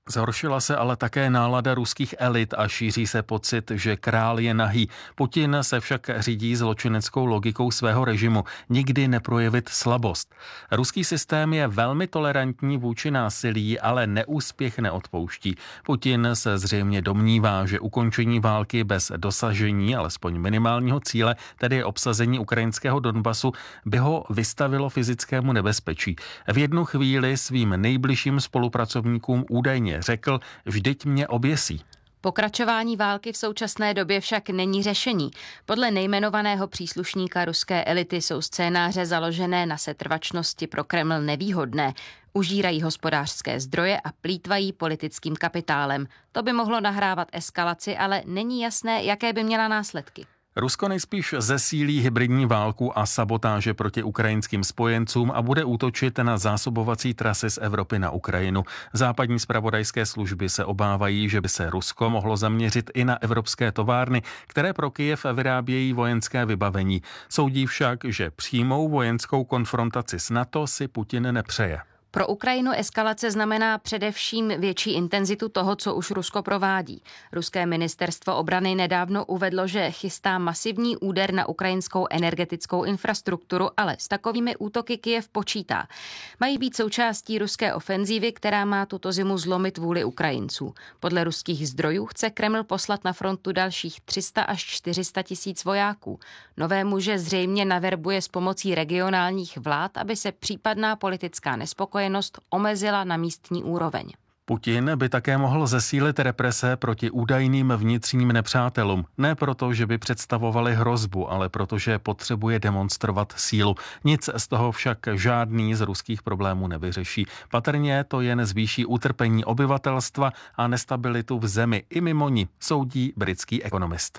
Zhoršila se ale také nálada ruských elit a šíří se pocit, že král je nahý. Putin se však řídí zločineckou logikou svého režimu. Nikdy neprojevit slabost. Ruský systém je velmi tolerantní vůči násilí, ale neúspěch neodpouští. Putin se zřejmě domnívá, že ukončení války bez dosažení alespoň minimálního cíle, tedy obsazení ukrajinského Donbasu, by ho vystavilo fyzickému nebezpečí. V jednu chvíli svým nejbližším spolupracovníkům údajně řekl, vždyť mě oběsí. Pokračování války v současné době však není řešení. Podle nejmenovaného příslušníka ruské elity jsou scénáře založené na setrvačnosti pro Kreml nevýhodné. Užírají hospodářské zdroje a plýtvají politickým kapitálem. To by mohlo nahrávat eskalaci, ale není jasné, jaké by měla následky. Rusko nejspíš zesílí hybridní válku a sabotáže proti ukrajinským spojencům a bude útočit na zásobovací trasy z Evropy na Ukrajinu. Západní zpravodajské služby se obávají, že by se Rusko mohlo zaměřit i na evropské továrny, které pro Kyjev vyrábějí vojenské vybavení. Soudí však, že přímou vojenskou konfrontaci s NATO si Putin nepřeje. Pro Ukrajinu eskalace znamená především větší intenzitu toho, co už Rusko provádí. Ruské ministerstvo obrany nedávno uvedlo, že chystá masivní úder na ukrajinskou energetickou infrastrukturu, ale s takovými útoky Kyjev počítá. Mají být součástí ruské ofenzívy, která má tuto zimu zlomit vůli Ukrajinců. Podle ruských zdrojů chce Kreml poslat na frontu dalších tři sta až čtyři sta tisíc vojáků. Nové muže zřejmě naverbuje s pomocí regionálních vlád, aby se případná politická nespokojenost omezila na místní úroveň. Putin by také mohl zesílit represe proti údajným vnitřním nepřátelům. Ne proto, že by představovali hrozbu, ale protože potřebuje demonstrovat sílu. Nic z toho však žádný z ruských problémů nevyřeší. Patrně to jen zvýší utrpení obyvatelstva a nestabilitu v zemi i mimo ní, soudí britský ekonomist.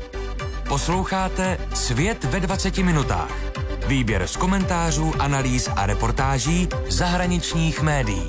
Posloucháte Svět ve dvaceti minutách. Výběr z komentářů, analýz a reportáží zahraničních médií.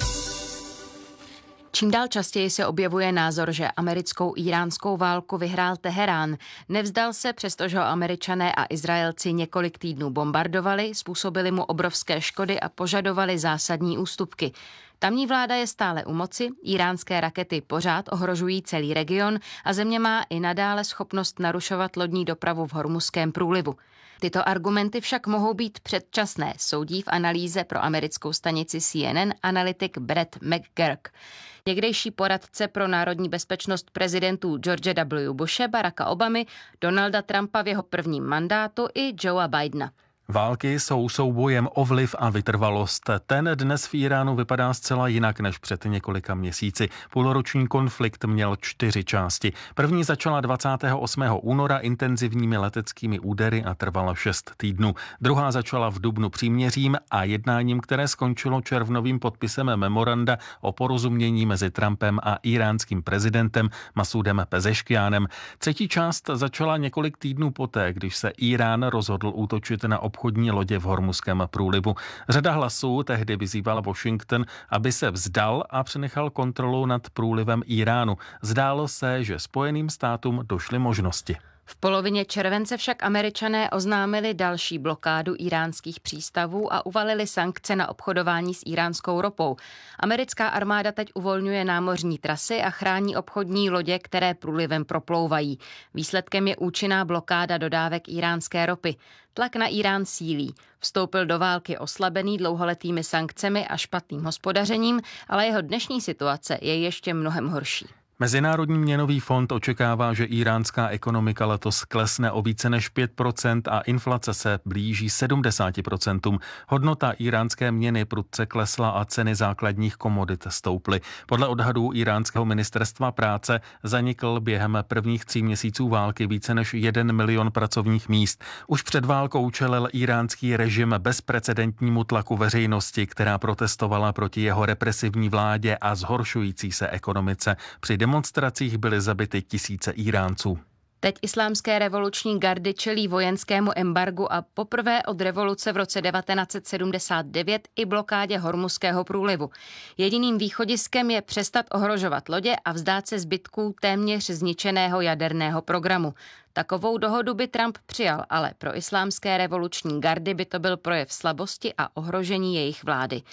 Čím dál častěji se objevuje názor, že americkou iránskou válku vyhrál Teherán. Nevzdal se, přestože ho Američané a Izraelci několik týdnů bombardovali, způsobili mu obrovské škody a požadovali zásadní ústupky. Tamní vláda je stále u moci, iránské rakety pořád ohrožují celý region a země má i nadále schopnost narušovat lodní dopravu v Hormuzském průlivu. Tyto argumenty však mohou být předčasné, soudí v analýze pro americkou stanici C N N analytik Brett McGurk. Někdejší poradce pro národní bezpečnost prezidentů George W. Bushe, Baracka Obamy, Donalda Trumpa v jeho prvním mandátu i Joea Bidena. Války jsou soubojem o vliv a vytrvalost. Ten dnes v Iránu vypadá zcela jinak než před několika měsíci. Půlroční konflikt měl čtyři části. První začala dvacátého osmého února intenzivními leteckými údery a trvala šest týdnů. Druhá začala v dubnu příměřím a jednáním, které skončilo červnovým podpisem memoranda o porozumění mezi Trumpem a iránským prezidentem Masudem Pezeškiánem. Třetí část začala několik týdnů poté, když se Irán rozhodl útočit na obchodní lodě v Hormuzském průlivu. Řada hlasů tehdy vyzývala Washington, aby se vzdal a přenechal kontrolu nad průlivem Iránu. Zdálo se, že Spojeným státům došly možnosti. V polovině července však Američané oznámili další blokádu iránských přístavů a uvalili sankce na obchodování s iránskou ropou. Americká armáda teď uvolňuje námořní trasy a chrání obchodní lodě, které průlivem proplouvají. Výsledkem je účinná blokáda dodávek iránské ropy. Tlak na Irán sílí. Vstoupil do války oslabený dlouholetými sankcemi a špatným hospodařením, ale jeho dnešní situace je ještě mnohem horší. Mezinárodní měnový fond očekává, že iránská ekonomika letos klesne o více než pět procent a inflace se blíží sedmdesáti procentům. Hodnota iránské měny prudce klesla a ceny základních komodit stouply. Podle odhadů iránského ministerstva práce zanikl během prvních tří měsíců války více než jeden milion pracovních míst. Už před válkou čelil iránský režim bezprecedentnímu tlaku veřejnosti, která protestovala proti jeho represivní vládě a zhoršující se ekonomice. Při demonstracích byly zabity tisíce Iránců. Teď islámské revoluční gardy čelí vojenskému embargu a poprvé od revoluce v roce devatenáct set sedmdesát devět i blokádě Hormuzského průlivu. Jediným východiskem je přestat ohrožovat lodě a vzdát se zbytků téměř zničeného jaderného programu. Takovou dohodu by Trump přijal, ale pro islámské revoluční gardy by to byl projev slabosti a ohrožení jejich vlády.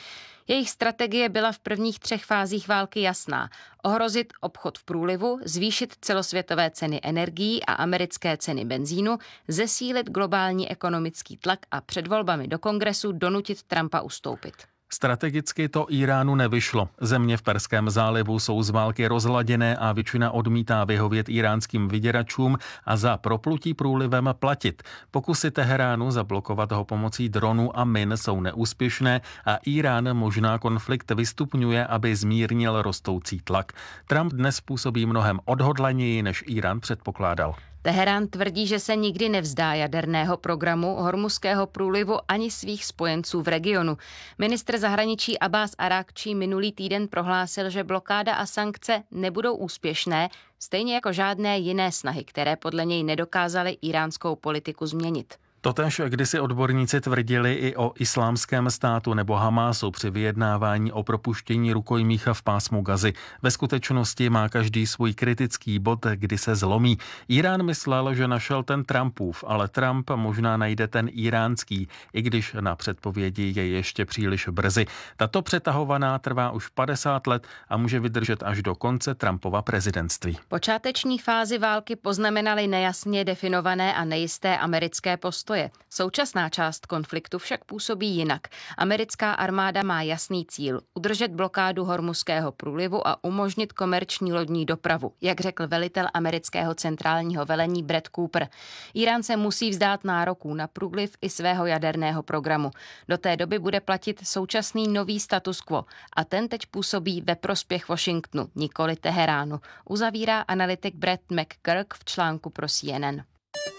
Jejich strategie byla v prvních třech fázích války jasná. Ohrozit obchod v průlivu, zvýšit celosvětové ceny energií a americké ceny benzínu, zesílit globální ekonomický tlak a před volbami do kongresu donutit Trumpa ustoupit. Strategicky to Iránu nevyšlo. Země v Perském zálivu jsou z války rozladěné a většina odmítá vyhovět iránským vyděračům a za proplutí průlivem platit. Pokusy Teheránu zablokovat ho pomocí dronů a min jsou neúspěšné a Irán možná konflikt vystupňuje, aby zmírnil rostoucí tlak. Trump dnes působí mnohem odhodlaněji, než Irán předpokládal. Teherán tvrdí, že se nikdy nevzdá jaderného programu, Hormuzského průlivu ani svých spojenců v regionu. Ministr zahraničí Abbas Arakčí minulý týden prohlásil, že blokáda a sankce nebudou úspěšné, stejně jako žádné jiné snahy, které podle něj nedokázaly iránskou politiku změnit. Totéž kdysi odborníci tvrdili i o Islámském státu nebo Hamásu při vyjednávání o propuštění rukojmích v pásmu Gazy. Ve skutečnosti má každý svůj kritický bod, kdy se zlomí. Irán myslel, že našel ten Trumpův, ale Trump možná najde ten iránský, i když na předpovědi je ještě příliš brzy. Tato přetahovaná trvá už padesát let a může vydržet až do konce Trumpova prezidentství. Počáteční fázi války poznamenaly nejasně definované a nejisté americké postoje. Současná část konfliktu však působí jinak. Americká armáda má jasný cíl – udržet blokádu Hormuzského průlivu a umožnit komerční lodní dopravu, jak řekl velitel amerického centrálního velení Brad Cooper. Irán se musí vzdát nároků na průliv i svého jaderného programu. Do té doby bude platit současný nový status quo a ten teď působí ve prospěch Washingtonu, nikoli Teheránu, uzavírá analytik Brad McGurk v článku pro C N N.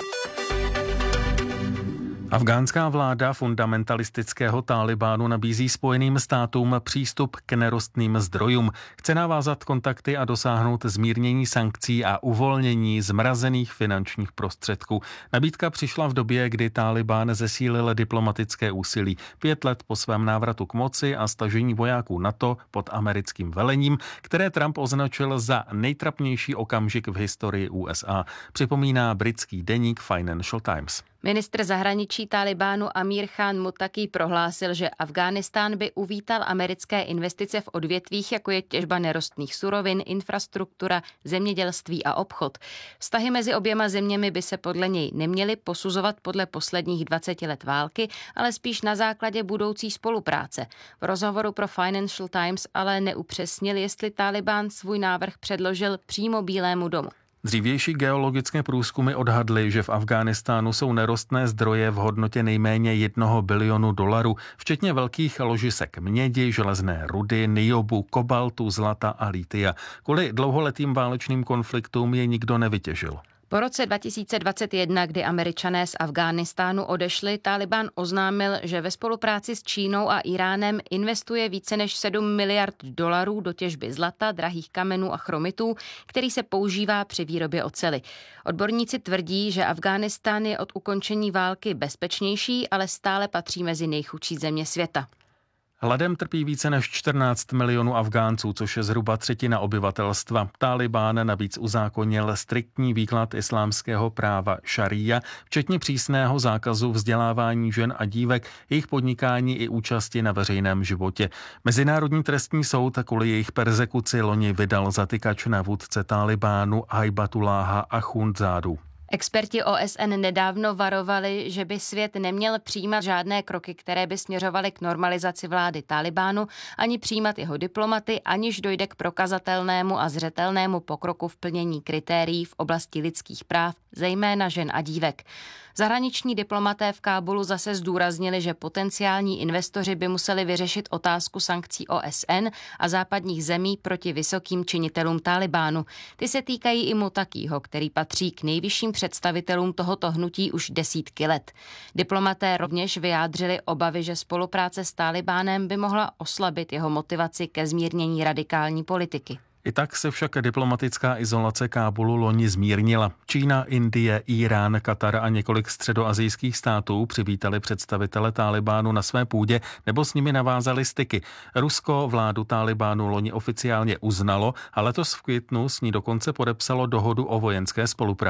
Afgánská vláda fundamentalistického Tálibánu nabízí Spojeným státům přístup k nerostným zdrojům. Chce navázat kontakty a dosáhnout zmírnění sankcí a uvolnění zmrazených finančních prostředků. Nabídka přišla v době, kdy Tálibán zesílil diplomatické úsilí. Pět let po svém návratu k moci a stažení vojáků NATO pod americkým velením, které Trump označil za nejtrapnější okamžik v historii U S A, připomíná britský deník Financial Times. Ministr zahraničí Tálibánu Amir Khan Muttaqi prohlásil, že Afghánistán by uvítal americké investice v odvětvích, jako je těžba nerostných surovin, infrastruktura, zemědělství a obchod. Vztahy mezi oběma zeměmi by se podle něj neměly posuzovat podle posledních dvaceti let války, ale spíš na základě budoucí spolupráce. V rozhovoru pro Financial Times ale neupřesnil, jestli Tálibán svůj návrh předložil přímo Bílému domu. Dřívější geologické průzkumy odhadly, že v Afghánistánu jsou nerostné zdroje v hodnotě nejméně jednoho bilionu dolarů, včetně velkých ložisek mědi, železné rudy, niobu, kobaltu, zlata a litia. Kvůli dlouholetým válečným konfliktům je nikdo nevytěžil. Po roce dva tisíce dvacet jedna, kdy Američané z Afghánistánu odešli, Tálibán oznámil, že ve spolupráci s Čínou a Iránem investuje více než sedm miliard dolarů do těžby zlata, drahých kamenů a chromitů, který se používá při výrobě oceli. Odborníci tvrdí, že Afghánistán je od ukončení války bezpečnější, ale stále patří mezi nejchudší země světa. Hladem trpí více než čtrnáct milionů Afgánců, což je zhruba třetina obyvatelstva. Tálibán navíc uzákonil striktní výklad islámského práva šaría, včetně přísného zákazu vzdělávání žen a dívek, jejich podnikání i účasti na veřejném životě. Mezinárodní trestní soud kvůli jejich perzekuci loni vydal zatykač na vůdce Tálibánu Hajbatuláha Achundzádu. Experti O S N nedávno varovali, že by svět neměl přijímat žádné kroky, které by směřovaly k normalizaci vlády Tálibánu, ani přijímat jeho diplomaty, aniž dojde k prokazatelnému a zřetelnému pokroku v plnění kritérií v oblasti lidských práv, zejména žen a dívek. Zahraniční diplomaté v Kábulu zase zdůraznili, že potenciální investoři by museli vyřešit otázku sankcí O S N a západních zemí proti vysokým činitelům Tálibánu. Ty se týkají i Muttaqího, který patří k nejvyšším představitelům tohoto hnutí už desítky let. Diplomaté rovněž vyjádřili obavy, že spolupráce s Tálibánem by mohla oslabit jeho motivaci ke zmírnění radikální politiky. I tak se však diplomatická izolace Kábulu loni zmírnila. Čína, Indie, Irán, Katar a několik středoasijských států přivítali představitele Tálibánu na své půdě nebo s nimi navázali styky. Rusko vládu Tálibánu loni oficiálně uznalo a letos v květnu s ní dokonce podepsalo dohodu o vojenské spolupráci.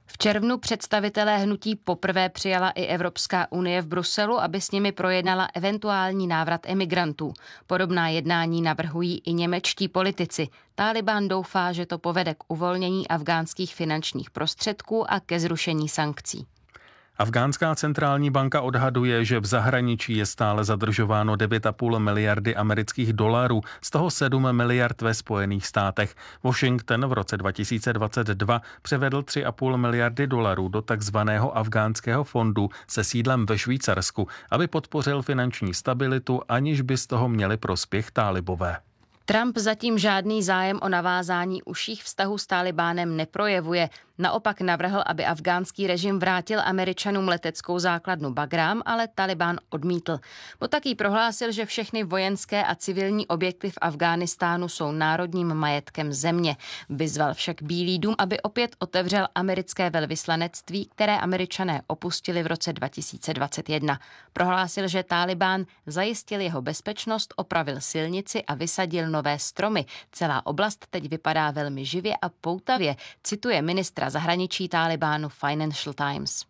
V červnu představitelé hnutí poprvé přijala i Evropská unie v Bruselu, aby s nimi projednala eventuální návrat emigrantů. Podobná jednání navrhují i němečtí politici. Tálibán doufá, že to povede k uvolnění afgánských finančních prostředků a ke zrušení sankcí. Afgánská centrální banka odhaduje, že v zahraničí je stále zadržováno devět a půl miliardy amerických dolarů, z toho sedm miliard ve Spojených státech. Washington v roce dva tisíce dvacet dva převedl tři a půl miliardy dolarů do takzvaného afgánského fondu se sídlem ve Švýcarsku, aby podpořil finanční stabilitu, aniž by z toho měli prospěch tálibové. Trump zatím žádný zájem o navázání užších vztahů s Tálibánem neprojevuje. Naopak navrhl, aby afgánský režim vrátil Američanům leteckou základnu Bagrám, ale Tálibán odmítl. Mottaki prohlásil, že všechny vojenské a civilní objekty v Afghánistánu jsou národním majetkem země. Vyzval však Bílý dům, aby opět otevřel americké velvyslanectví, které Američané opustili v roce dva tisíce dvacet jedna. Prohlásil, že Tálibán zajistil jeho bezpečnost, opravil silnici a vysadil nové stromy. Celá oblast teď vypadá velmi živě a poutavě, cituje ministra zahraničí Tálibánu Financial Times.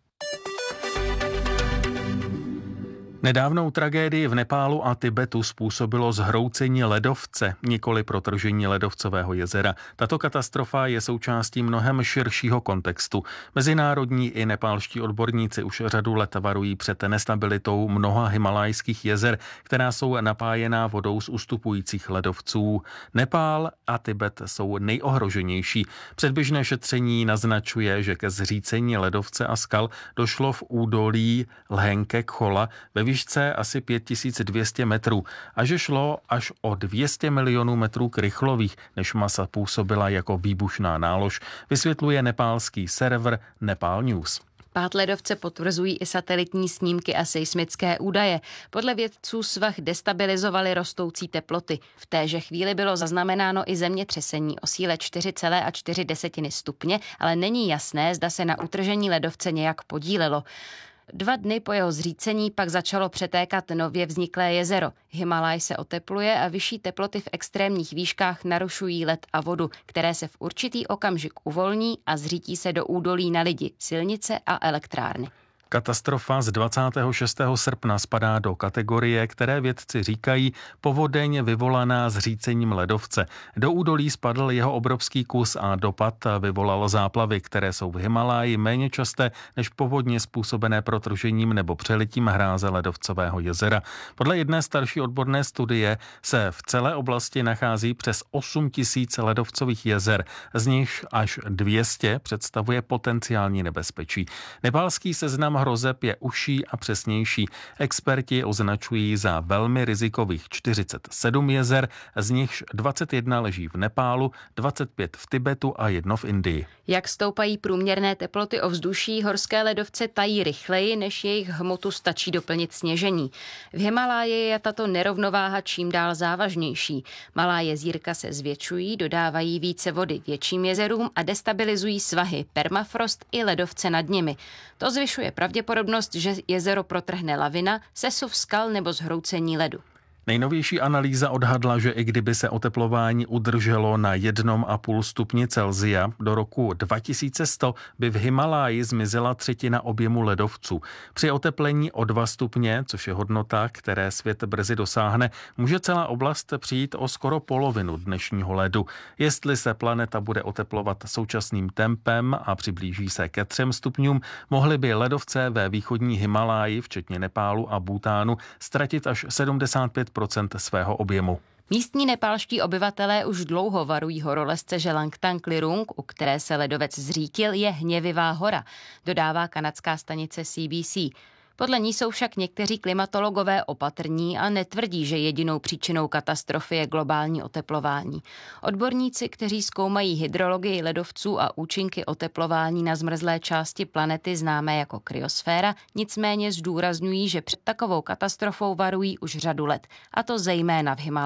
Nedávnou tragédii v Nepálu a Tibetu způsobilo zhroucení ledovce, nikoli protržení ledovcového jezera. Tato katastrofa je součástí mnohem širšího kontextu. Mezinárodní i nepálští odborníci už řadu let varují před nestabilitou mnoha himalajských jezer, která jsou napájená vodou z ustupujících ledovců. Nepál a Tibet jsou nejohroženější. Předběžné šetření naznačuje, že ke zřícení ledovce a skal došlo v údolí Lhenke Chola ve výšce asi pět tisíc dvě stě metrů a že šlo až o dvě stě milionů metrů krychlových, než masa působila jako výbušná nálož, vysvětluje nepálský server Nepal News. Pád ledovce potvrzují i satelitní snímky a seismické údaje. Podle vědců svah destabilizovaly rostoucí teploty. V téže chvíli bylo zaznamenáno i zemětřesení o síle čtyři celé čtyři stupně, ale není jasné, zda se na utržení ledovce nějak podílelo. Dva dny po jeho zřícení pak začalo přetékat nově vzniklé jezero. Himalaj se otepluje a vyšší teploty v extrémních výškách narušují led a vodu, které se v určitý okamžik uvolní a zřítí se do údolí na lidi, silnice a elektrárny. Katastrofa z dvacátého šestého srpna spadá do kategorie, které vědci říkají povodeň vyvolaná zřícením ledovce. Do údolí spadl jeho obrovský kus a dopad vyvolal záplavy, které jsou v Himaláji méně časté než povodně způsobené protržením nebo přelitím hráze ledovcového jezera. Podle jedné starší odborné studie se v celé oblasti nachází přes osm tisíc ledovcových jezer, z nichž až dvě stě představuje potenciální nebezpečí. Nepálský seznam hrozeb je užší a přesnější. Experti označují za velmi rizikových čtyřicet sedm jezer, z nichž dvacet jedna leží v Nepálu, dvacet pět v Tibetu a jedno v Indii. Jak stoupají průměrné teploty ovzduší, horské ledovce tají rychleji, než jejich hmotu stačí doplnit sněžení. V Himaláji je tato nerovnováha čím dál závažnější. Malá jezírka se zvětšují, dodávají více vody větším jezerům a destabilizují svahy, permafrost i ledovce nad nimi. To zvyšuje pravděpodobnost, že jezero protrhne lavina, sesuv skal nebo zhroucení ledu. Nejnovější analýza odhadla, že i kdyby se oteplování udrželo na jednom a půl stupni Celsia, do roku dva tisíce sto by v Himaláji zmizela třetina objemu ledovců. Při oteplení o dva stupně, což je hodnota, které svět brzy dosáhne, může celá oblast přijít o skoro polovinu dnešního ledu. Jestli se planeta bude oteplovat současným tempem a přiblíží se ke třem stupňům, mohly by ledovce ve východní Himaláji, včetně Nepálu a Bhutánu, ztratit až sedmdesát pět procent svého objemu. Místní nepálští obyvatelé už dlouho varují horolezce, že Langtang Lirung, u které se ledovec zřítil, je hněvivá hora, dodává kanadská stanice C B C. Podle ní jsou však někteří klimatologové opatrní a netvrdí, že jedinou příčinou katastrofy je globální oteplování. Odborníci, kteří zkoumají hydrologii ledovců a účinky oteplování na zmrzlé části planety známé jako kryosféra, nicméně zdůrazňují, že před takovou katastrofou varují už řadu let, a to zejména v Himaláji.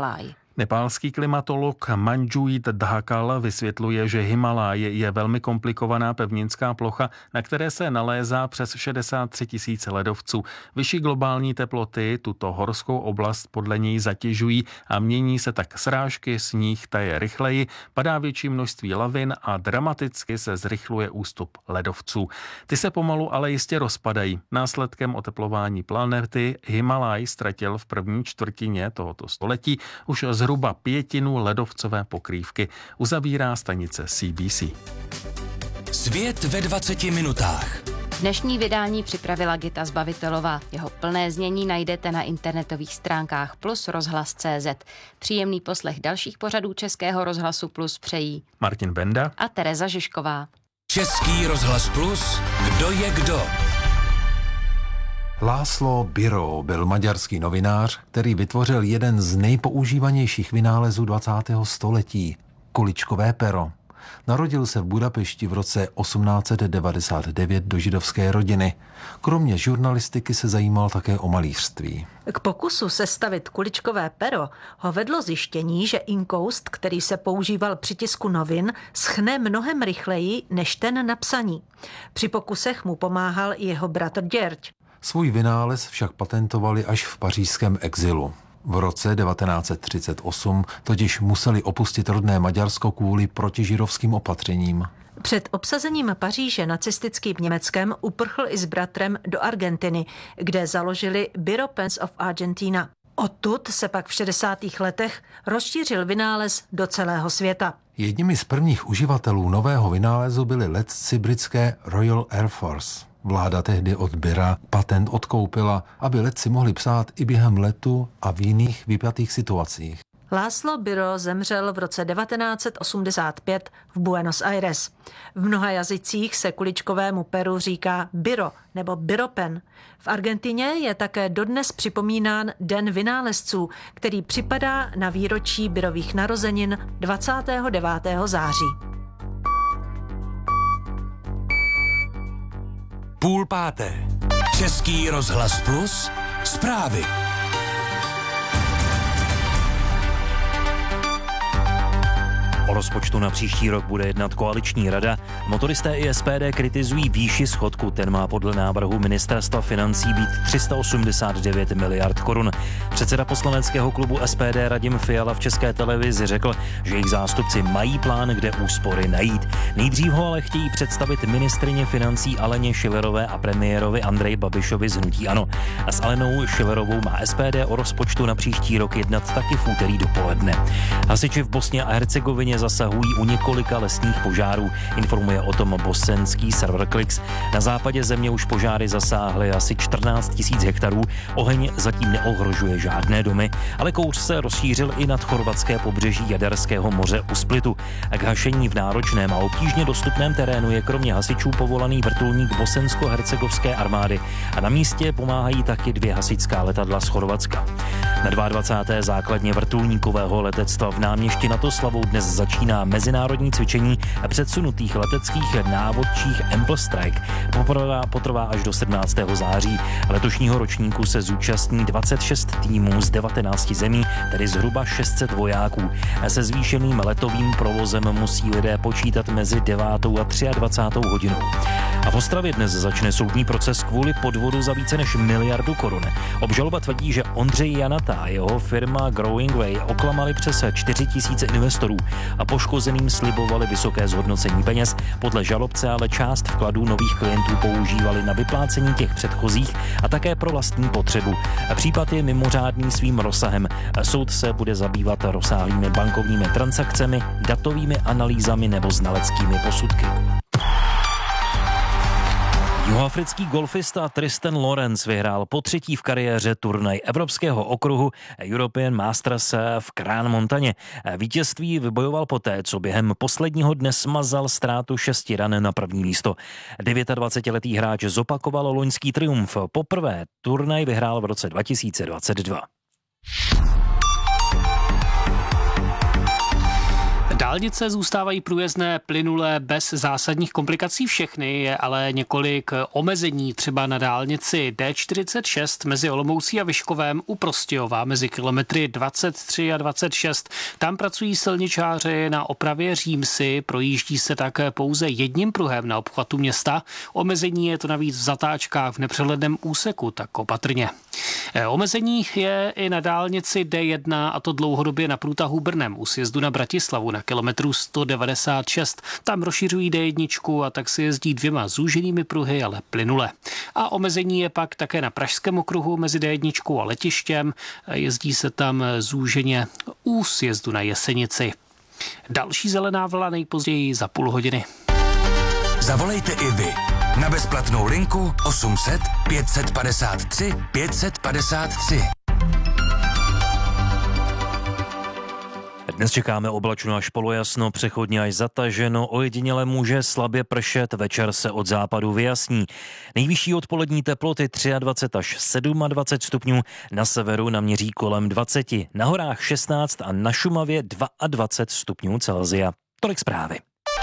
Nepálský klimatolog Manjit Dhakal vysvětluje, že Himalaj je velmi komplikovaná pevninská plocha, na které se nalézá přes šedesát tři tisíc ledovců. Vyšší globální teploty tuto horskou oblast podle něj zatěžují a mění se tak srážky, sníh taje rychleji, padá větší množství lavin a dramaticky se zrychluje ústup ledovců. Ty se pomalu ale jistě rozpadají. Následkem oteplování planety Himalaj ztratil v první čtvrtině tohoto století už zhruba pětinu ledovcové pokrývky, uzavírá stanice C B C. Svět ve dvaceti minutách. Dnešní vydání připravila Gita Zbavitelová. Jeho plné znění najdete na internetových stránkách Plus rozhlas tečka cé zet. Příjemný poslech dalších pořadů Českého rozhlasu Plus přejí Martin Benda a Tereza Žižková. Český rozhlas Plus, kdo je kdo? László Biró byl maďarský novinář, který vytvořil jeden z nejpoužívanějších vynálezů dvacátého století – kuličkové pero. Narodil se v Budapešti v roce osmnáct set devadesát devět do židovské rodiny. Kromě žurnalistiky se zajímal také o malířství. K pokusu sestavit kuličkové pero ho vedlo zjištění, že inkoust, který se používal při tisku novin, schne mnohem rychleji než ten na psaní. Při pokusech mu pomáhal i jeho bratr Děrď. Svůj vynález však patentovali až v pařížském exilu. V roce devatenáct set třicet osm totiž museli opustit rodné Maďarsko kvůli protižidovským opatřením. Před obsazením Paříže nacistickým Německem uprchl i s bratrem do Argentiny, kde založili Bureau Pens of Argentina. Odtud se pak v šedesátých letech rozšířil vynález do celého světa. Jedními z prvních uživatelů nového vynálezu byli letci britské Royal Air Force. Vláda tehdy od Bira patent odkoupila, aby letci mohli psát i během letu a v jiných vypjatých situacích. László Biró zemřel v roce devatenáct set osmdesát pět v Buenos Aires. V mnoha jazycích se kuličkovému peru říká biro nebo biropen. V Argentině je také dodnes připomínán Den vynálezců, který připadá na výročí Birových narozenin dvacátého devátého září. Půl páté. Český rozhlas Plus. Zprávy. O rozpočtu na příští rok bude jednat koaliční rada. Motoristé i S P D kritizují výši schodku. Ten má podle návrhu ministerstva financí být tři sta osmdesát devět miliard korun. Předseda poslaneckého klubu S P D Radim Fiala v České televizi řekl, že jejich zástupci mají plán, kde úspory najít. Nejdřív ho ale chtějí představit ministryně financí Aleně Schillerové a premiérovi Andreji Babišovi z hnutí ANO. A s Alenou Schillerovou má S P D o rozpočtu na příští rok jednat taky v úterý dopoledne. Hasiči v Bosně a Hercegovině zasahují u několika lesních požárů, informuje o tom bosenský server Klix. Na západě země už požáry zasáhly asi čtrnáct tisíc hektarů. Oheň zatím neohrožuje žádné domy, ale kouř se rozšířil i nad chorvatské pobřeží Jaderského moře u Splitu. K hašení v náročném a obtížně dostupném terénu je kromě hasičů povolaný vrtulník bosensko-hercegovské armády a na místě pomáhají taky dvě hasičská letadla z Chorvatska. Na dvacáté druhé základně vrtulníkového letectva v náměšti nad Oslavou dnes začíná mezinárodní cvičení předsunutých leteckých návodčích Ample Strike. Poprvé potrvá až do sedmnáctého září. Letošního ročníku se zúčastní dvacet šest týmů z devatenácti zemí, tedy zhruba šest set vojáků. Se zvýšeným letovým provozem musí lidé počítat mezi devátou a dvacátou třetí hodinou. A v Ostravě dnes začne soudní proces kvůli podvodu za více než miliardu korun. Obžaloba tvrdí, že Ondřej Janata a jeho firma Growing Way oklamali přes čtyři tisíce investorů a poškozeným slibovali vysoké zhodnocení peněz. Podle žalobce ale část vkladů nových klientů používali na vyplácení těch předchozích a také pro vlastní potřebu. Případ je mimořádný svým rozsahem. Soud se bude zabývat rozsáhlými bankovními transakcemi, datovými analýzami nebo znaleckými posudky. Jihoafrický golfista Tristan Lawrence vyhrál po třetí v kariéře turnaj evropského okruhu European Masters v Crans Montaně. Vítězství vybojoval poté, co během posledního dne smazal ztrátu šesti ran na první místo. dvacetidevítiletý hráč zopakoval loňský triumf. Poprvé turnaj vyhrál v roce dva tisíce dvacet dva. Dálnice zůstávají průjezdné, plynulé, bez zásadních komplikací všechny, je ale několik omezení, třeba na dálnici D čtyřicet šest mezi Olomoucí a Vyškovem u Prostějova mezi kilometry dvacet tři a dvacet šest. Tam pracují silničáři na opravě římsy, projíždí se tak pouze jedním pruhem na obchvatu města. Omezení je to navíc v zatáčkách v nepřehledném úseku, tak opatrně. Omezení je i na dálnici D jedna, a to dlouhodobě na průtahu Brnem u sjezdu na Bratislavu na kilometru sto devadesát šest. Tam rozšiřují D jedna a tak se jezdí dvěma zúženými pruhy, ale plynule. A omezení je pak také na Pražském okruhu mezi D jedna a letištěm. Jezdí se tam zúženě u sjezdu na Jesenici. Další zelená vlna nejpozději za půl hodiny. Zavolejte i vy na bezplatnou linku osm set pět set padesát tři pět set padesát tři. Dnes čekáme oblačno až polojasno, přechodně až zataženo, ojediněle může slabě pršet, večer se od západu vyjasní. Nejvyšší odpolední teploty dvacet tři až dvacet sedm stupňů, na severu naměří kolem dvacet, na horách šestnáct a na Šumavě dvacet dva stupňů Celsia. Tolik zprávy.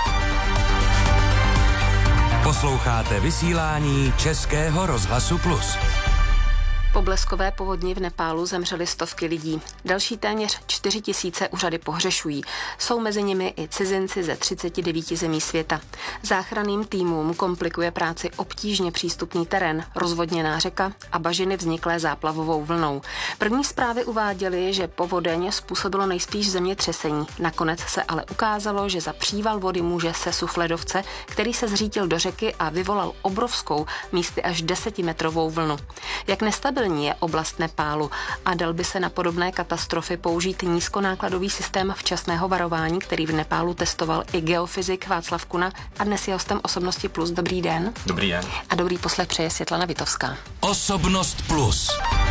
Posloucháte vysílání Českého rozhlasu Plus. Po bleskové povodni v Nepálu zemřely stovky lidí. Další téměř čtyři tisíce úřady pohřešují. Jsou mezi nimi i cizinci ze třiceti devíti zemí světa. Záchranným týmům komplikuje práci obtížně přístupný terén, rozvodněná řeka a bažiny vzniklé záplavovou vlnou. První zprávy uváděly, že povodeň způsobilo nejspíš zemětřesení. Nakonec se ale ukázalo, že za příval vody může sesuv ledovce, který se zřítil do řeky a vyvolal obrovskou, místy až desetimetrovou vlnu. Jak nestabilní je oblast Nepálu a dal by se na podobné katastrofy použít nízkonákladový systém včasného varování, který v Nepálu testoval i geofyzik Václav Kuna, a dnes je hostem Osobnosti Plus. Dobrý den. Dobrý den. A dobrý poslech přeje Světlana Vitovská. Osobnost Plus.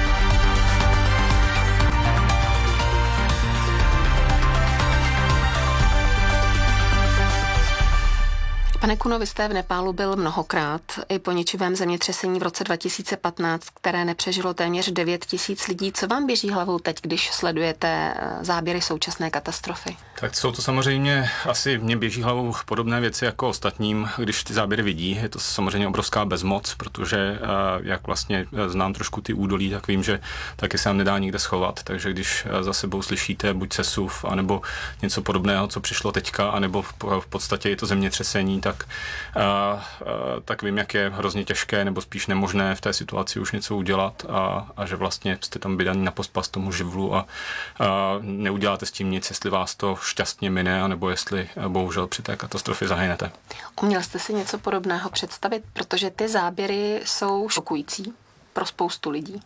Pane Kuno, vy jste v Nepálu byl mnohokrát, i po ničivém zemětřesení v roce dva tisíce patnáct, které nepřežilo téměř devět tisíc lidí. Co vám běží hlavou teď, když sledujete záběry současné katastrofy? Tak jsou to samozřejmě, asi mě běží hlavou podobné věci jako ostatním, když ty záběry vidí. Je to samozřejmě obrovská bezmoc, protože jak vlastně znám trošku ty údolí, tak vím, že taky se nám nedá nikde schovat. Takže když za sebou slyšíte buď sesuv, anebo něco podobného, co přišlo teďka, anebo v, v podstatě je to zemětřesení, tak, a, a, tak vím, jak je hrozně těžké nebo spíš nemožné v té situaci už něco udělat a, a že vlastně jste tam vydaní na pospas tomu živlu a, a neuděláte s tím nic, jestli vás to šťastně mine, anebo jestli bohužel při té katastrofě zahynete. Uměl jste si něco podobného představit, protože ty záběry jsou šokující pro spoustu lidí?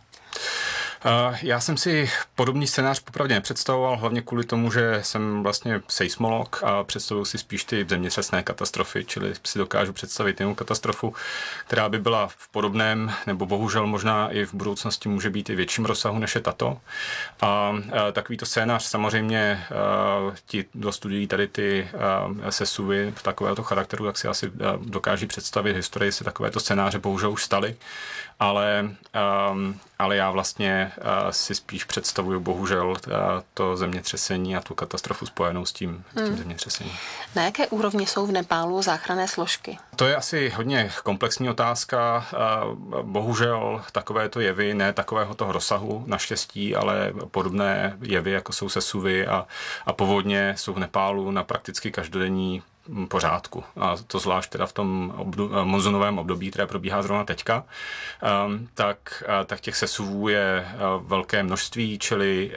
Já jsem si podobný scénář popravdě nepředstavoval, hlavně kvůli tomu, že jsem vlastně seismolog a představuji si spíš ty zemětřesné katastrofy, čili si dokážu představit jinou katastrofu, která by byla v podobném, nebo bohužel možná i v budoucnosti může být i větším rozsahu, než je tato. A, a takovýto scénář samozřejmě a, ti, kdo studují tady ty a, sesuvy v takovéto charakteru, tak si asi dokáží představit, historii se takovéto scénáře bohužel už staly. Ale, um, ale já vlastně uh, si spíš představuju bohužel uh, to zemětřesení a tu katastrofu spojenou s tím, hmm. s tím zemětřesením. Na jaké úrovni jsou v Nepálu záchranné složky? To je asi hodně komplexní otázka. Uh, bohužel takovéto jevy, ne takového toho rozsahu naštěstí, ale podobné jevy, jako jsou sesuvy a, a povodně, jsou v Nepálu na prakticky každodenní pořádku. A to zvlášť teda v tom obdu- monzunovém období, které probíhá zrovna teďka, um, tak, uh, tak těch sesuvů je uh, velké množství, čili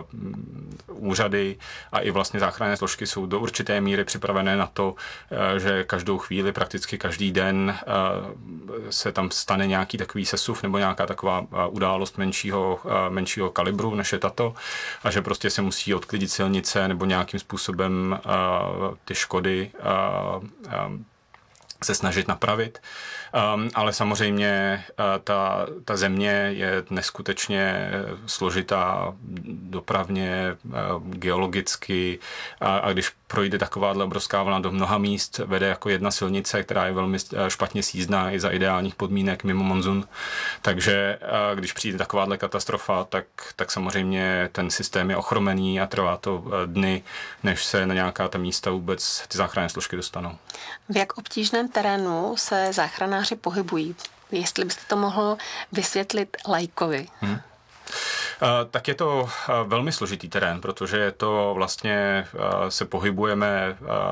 uh, úřady a i vlastně záchranné složky jsou do určité míry připravené na to, uh, že každou chvíli, prakticky každý den uh, se tam stane nějaký takový sesuv nebo nějaká taková uh, událost menšího, uh, menšího kalibru, než je tato, a že prostě se musí odklidit silnice nebo nějakým způsobem uh, ty škody A, a, se snažit napravit. Um, ale samozřejmě uh, ta, ta země je neskutečně složitá dopravně, uh, geologicky a, a když projde takováhle obrovská vlna do mnoha míst, vede jako jedna silnice, která je velmi špatně sjízdná i za ideálních podmínek mimo monzun. Takže uh, když přijde takováhle katastrofa, tak, tak samozřejmě ten systém je ochromený a trvá to uh, dny, než se na nějaká ta místa vůbec ty záchranné složky dostanou. V jak obtížném terénu se záchranáři pohybují? Jestli byste to mohl vysvětlit laikovi. Hmm. Tak je to velmi složitý terén, protože je to vlastně, se pohybujeme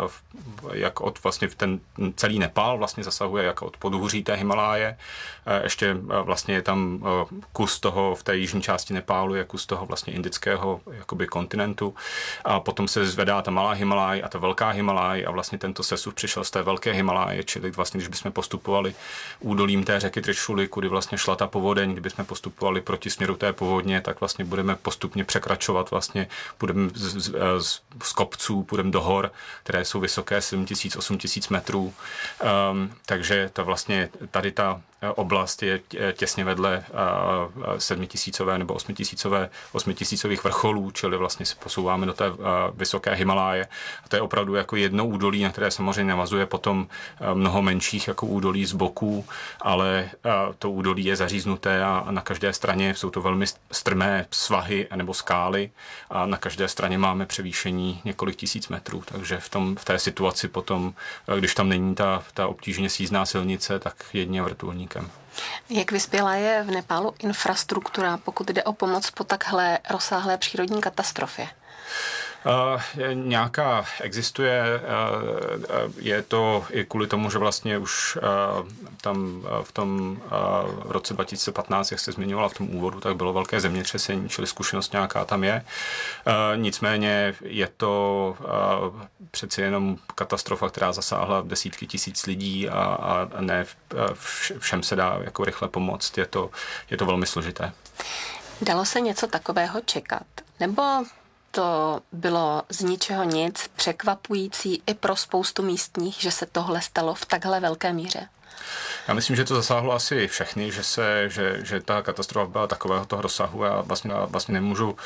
jak od vlastně ten celý Nepál vlastně zasahuje jak od podhůří té Himaláje. Ještě vlastně je tam kus toho v té jižní části Nepálu, je kus toho vlastně indického jakoby kontinentu. A potom se zvedá ta malá Himaláj a ta velká Himaláj a vlastně tento sesuv přišel z té velké Himaláje, čili vlastně, když bychom postupovali údolím té řeky Tričuli, kudy vlastně šla ta povodeň, kdybychom postupovali proti směru té povodně, tak vlastně budeme postupně překračovat, vlastně budeme z, z, z, z kopců, půjdeme do hor, které jsou vysoké sedm tisíc, osm tisíc metrů. Um, takže to vlastně tady ta oblast je těsně vedle sedmitisícové nebo osmitisícové, osmitisícových vrcholů, čili vlastně se posouváme do té vysoké Himaláje. A to je opravdu jako jedno údolí, na které samozřejmě navazuje potom mnoho menších jako údolí z boků, ale to údolí je zaříznuté a na každé straně jsou to velmi strmé svahy nebo skály a na každé straně máme převýšení několik tisíc metrů, takže v, tom, v té situaci potom, když tam není ta, ta obtížně sjízdná silnice, tak jedně vrtulníkem. Jak vyspělá je v Nepálu infrastruktura, pokud jde o pomoc po takhle rozsáhlé přírodní katastrofě? Uh, nějaká existuje, uh, je to i kvůli tomu, že vlastně už uh, tam uh, v tom uh, v roce dva tisíce patnáct, jak jste zmiňovala v tom úvodu, tak bylo velké zemětřesení, čili zkušenost nějaká tam je. Uh, nicméně je to uh, přeci jenom katastrofa, která zasáhla desítky tisíc lidí a, a ne všem se dá jako rychle pomoct. Je to, je to velmi složité. Dalo se něco takového čekat? Nebo to bylo z ničeho nic překvapující i pro spoustu místních, že se tohle stalo v takhle velké míře? Já myslím, že to zasáhlo asi všechny, že, se, že, že ta katastrofa byla takového toho rozsahu a vlastně, vlastně nemůžu